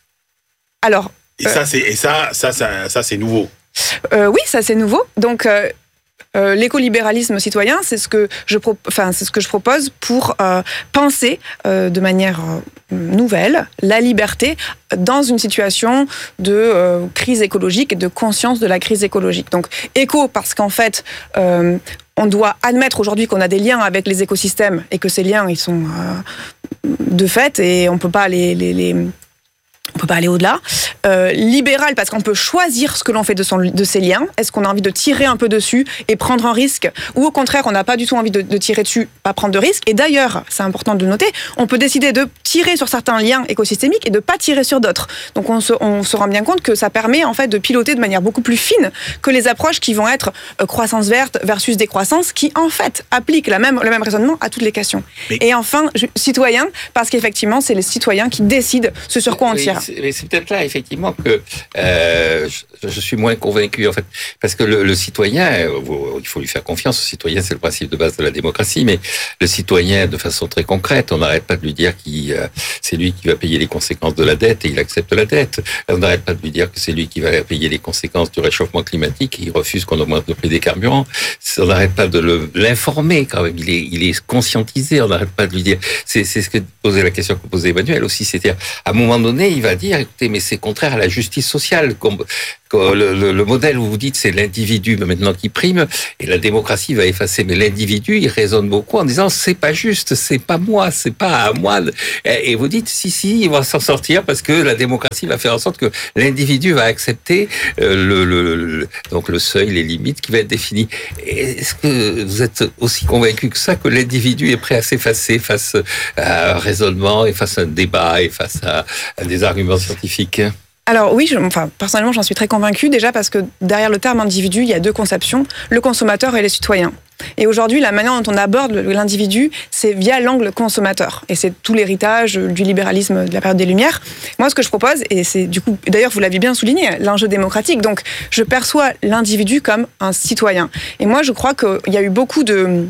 Alors. Et euh, ça, c'est et ça, ça, ça, ça, c'est nouveau. Euh, oui, ça c'est nouveau. Donc. Euh, Euh, l'écolibéralisme citoyen, c'est ce que je, pro- enfin, c'est ce que je propose pour euh, penser euh, de manière euh, nouvelle la liberté dans une situation de euh, crise écologique et de conscience de la crise écologique. Donc éco parce qu'en fait, euh, on doit admettre aujourd'hui qu'on a des liens avec les écosystèmes et que ces liens, ils sont euh, de fait et on peut pas les, les, les on peut pas aller au-delà. euh, libéral parce qu'on peut choisir ce que l'on fait de, son, de ses liens. Est-ce qu'on a envie de tirer un peu dessus et prendre un risque, ou au contraire, on n'a pas du tout envie de, de tirer dessus, pas prendre de risque. Et d'ailleurs, c'est important de le noter, on peut décider de tirer sur certains liens écosystémiques et de pas tirer sur d'autres. Donc on se, on se rend bien compte que ça permet en fait de piloter de manière beaucoup plus fine que les approches qui vont être euh, croissance verte versus décroissance, qui en fait appliquent la même, le même raisonnement à toutes les questions. Mais... Et enfin, je, citoyen, parce qu'effectivement, c'est les citoyens qui décident ce sur quoi on tire. Mais c'est, c'est peut-être là, effectivement, que euh, je, je suis moins convaincu, en fait, parce que le, le citoyen, il faut lui faire confiance. Le citoyen, c'est le principe de base de la démocratie, mais le citoyen, de façon très concrète, on n'arrête pas de lui dire qu'il, euh, c'est lui qui va payer les conséquences de la dette et il accepte la dette. On n'arrête pas de lui dire que c'est lui qui va payer les conséquences du réchauffement climatique et il refuse qu'on augmente le prix des carburants. On n'arrête pas de le, l'informer quand même. Il est, il est conscientisé. On n'arrête pas de lui dire. C'est, c'est ce que posait la question que posait Emmanuel aussi. C'est-à-dire, à un moment donné, il va dire, écoutez, mais c'est contraire à la justice sociale. Le, le, le modèle où vous dites c'est l'individu maintenant qui prime et la démocratie va effacer, mais l'individu il raisonne beaucoup en disant c'est pas juste, c'est pas moi, c'est pas à moi, et vous dites si si il va s'en sortir parce que la démocratie va faire en sorte que l'individu va accepter euh, le, le, le donc le seuil, les limites qui va être définies. Est-ce que vous êtes aussi convaincu que ça, que l'individu est prêt à s'effacer face à un raisonnement et face à un débat et face à, à des arguments scientifiques? Alors oui, je, enfin, personnellement, j'en suis très convaincue, déjà parce que derrière le terme individu, il y a deux conceptions, le consommateur et les citoyens. Et aujourd'hui, la manière dont on aborde l'individu, c'est via l'angle consommateur. Et c'est tout l'héritage du libéralisme de la période des Lumières. Moi, ce que je propose, et c'est du coup, d'ailleurs, vous l'avez bien souligné, l'enjeu démocratique. Donc, je perçois l'individu comme un citoyen. Et moi, je crois qu'il y a eu beaucoup de...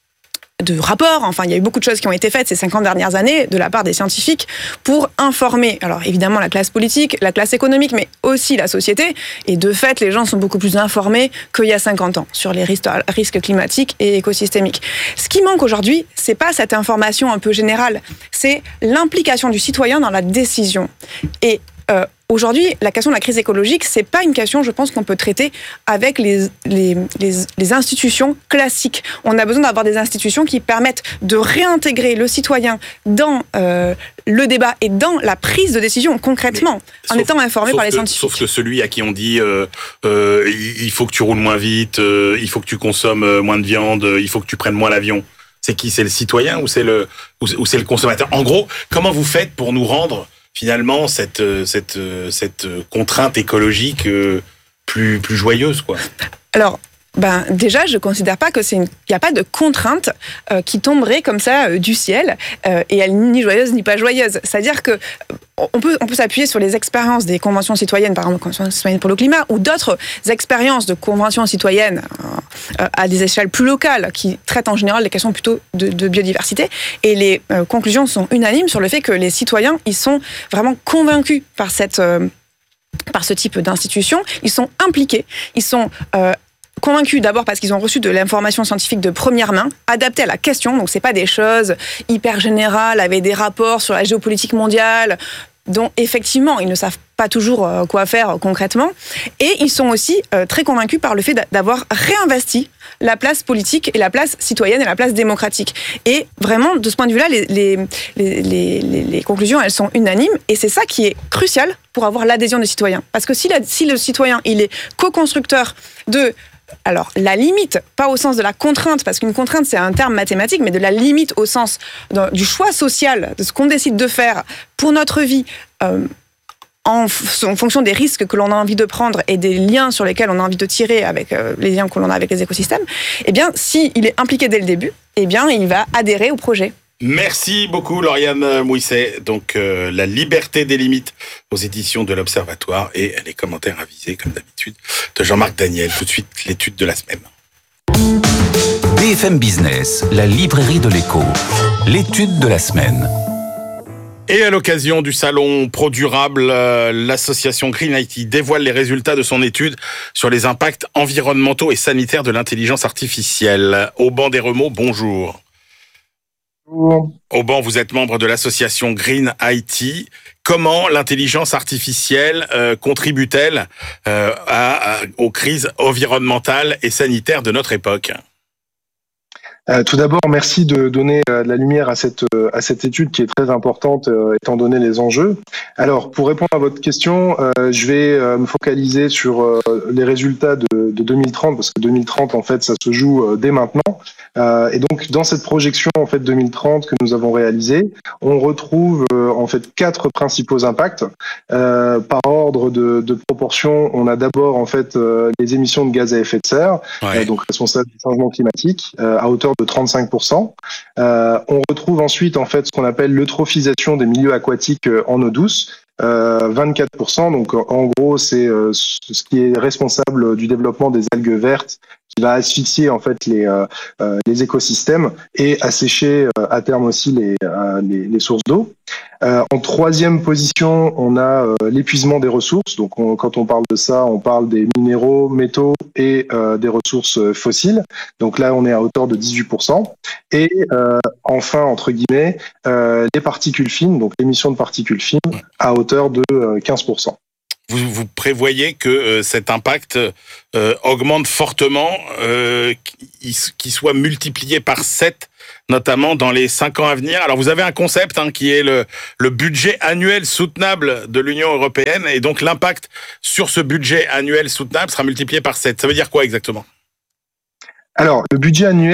de rapports, enfin il y a eu beaucoup de choses qui ont été faites ces cinquante dernières années de la part des scientifiques pour informer, alors évidemment la classe politique, la classe économique, mais aussi la société, et de fait les gens sont beaucoup plus informés qu'il y a cinquante ans sur les risques, risques climatiques et écosystémiques. Ce qui manque aujourd'hui, c'est pas cette information un peu générale, c'est l'implication du citoyen dans la décision. Et euh, aujourd'hui, la question de la crise écologique, c'est pas une question, je pense, qu'on peut traiter avec les, les, les, les institutions classiques. On a besoin d'avoir des institutions qui permettent de réintégrer le citoyen dans euh, le débat et dans la prise de décision concrètement, mais, en sauf, étant informé par les que, scientifiques. Sauf que celui à qui on dit euh, euh, il faut que tu roules moins vite, euh, il faut que tu consommes moins de viande, il faut que tu prennes moins l'avion. C'est qui? C'est le citoyen ou c'est le, ou, ou c'est le consommateur? En gros, comment vous faites pour nous rendre finalement cette cette cette contrainte écologique plus plus joyeuse, quoi? Alors, ben déjà, je considère pas que c'est une, il y a pas de contrainte euh, qui tomberait comme ça euh, du ciel euh, et elle n'est ni joyeuse ni pas joyeuse. C'est-à-dire que on peut on peut s'appuyer sur les expériences des conventions citoyennes, par exemple, convention citoyenne pour le climat, ou d'autres expériences de conventions citoyennes euh, à des échelles plus locales qui traitent en général des questions plutôt de, de biodiversité. Et les euh, conclusions sont unanimes sur le fait que les citoyens, ils sont vraiment convaincus par cette euh, par ce type d'institution. Ils sont impliqués, ils sont euh, convaincus d'abord parce qu'ils ont reçu de l'information scientifique de première main, adaptée à la question, donc c'est pas des choses hyper générales avec des rapports sur la géopolitique mondiale dont effectivement ils ne savent pas toujours quoi faire concrètement, et ils sont aussi euh, très convaincus par le fait d'avoir réinvesti la place politique et la place citoyenne et la place démocratique. Et vraiment, de ce point de vue-là, les, les, les, les, les conclusions, elles sont unanimes, et c'est ça qui est crucial pour avoir l'adhésion des citoyens. Parce que si, la, si le citoyen, il est co-constructeur de alors, la limite, pas au sens de la contrainte, parce qu'une contrainte, c'est un terme mathématique, mais de la limite au sens de, du choix social, de ce qu'on décide de faire pour notre vie, euh, en, f- en fonction des risques que l'on a envie de prendre et des liens sur lesquels on a envie de tirer avec euh, les liens que l'on a avec les écosystèmes, eh bien, s'il est impliqué dès le début, eh bien, il va adhérer au projet. Merci beaucoup, Lauriane Mouisset. Donc, euh, La liberté des limites aux éditions de l'Observatoire, et les commentaires avisés, comme d'habitude, de Jean-Marc Daniel. Tout de suite, l'étude de la semaine. B F M Business, la librairie de l'écho. L'étude de la semaine. Et à l'occasion du salon Pro Durable, euh, l'association Green I T dévoile les résultats de son étude sur les impacts environnementaux et sanitaires de l'intelligence artificielle. Auban Desremeaux, bonjour. Auban, vous êtes membre de l'association Green I T. Comment l'intelligence artificielle euh, contribue-t-elle euh, à, à, aux crises environnementales et sanitaires de notre époque ? Euh, tout d'abord, merci de donner euh, de la lumière à cette euh, à cette étude qui est très importante euh, étant donné les enjeux. Alors, pour répondre à votre question, euh, je vais euh, me focaliser sur euh, les résultats de, de deux mille trente parce que deux mille trente, en fait, ça se joue euh, dès maintenant. Euh, et donc, dans cette projection en fait deux mille trente que nous avons réalisée, on retrouve euh, en fait quatre principaux impacts euh, par ordre de, de proportion. On a d'abord en fait euh, les émissions de gaz à effet de serre, Ouais. euh, donc responsables du changement climatique, euh, à hauteur de trente-cinq pour cent. Euh, on retrouve ensuite en fait ce qu'on appelle l'eutrophisation des milieux aquatiques euh, en eau douce, euh, vingt-quatre pour cent. Donc en gros, c'est euh, ce qui est responsable du développement des algues vertes, qui va asphyxier en fait les euh, euh, les écosystèmes et assécher euh, à terme aussi les euh, les, les sources d'eau. Euh, en troisième position, on a euh, l'épuisement des ressources. Donc, on, quand on parle de ça, on parle des minéraux, métaux et euh, des ressources euh, fossiles. Donc là, on est à hauteur de dix-huit pour cent. Et euh, enfin, entre guillemets, euh, les particules fines, donc l'émission de particules fines, à hauteur de euh, quinze pour cent. Vous, vous prévoyez que euh, cet impact euh, augmente fortement, euh, qu'il soit multiplié par sept, notamment dans les cinq ans à venir. Alors vous avez un concept hein, qui est le, le budget annuel soutenable de l'Union européenne, et donc l'impact sur ce budget annuel soutenable sera multiplié par sept. Ça veut dire quoi exactement ? Alors, le budget annuel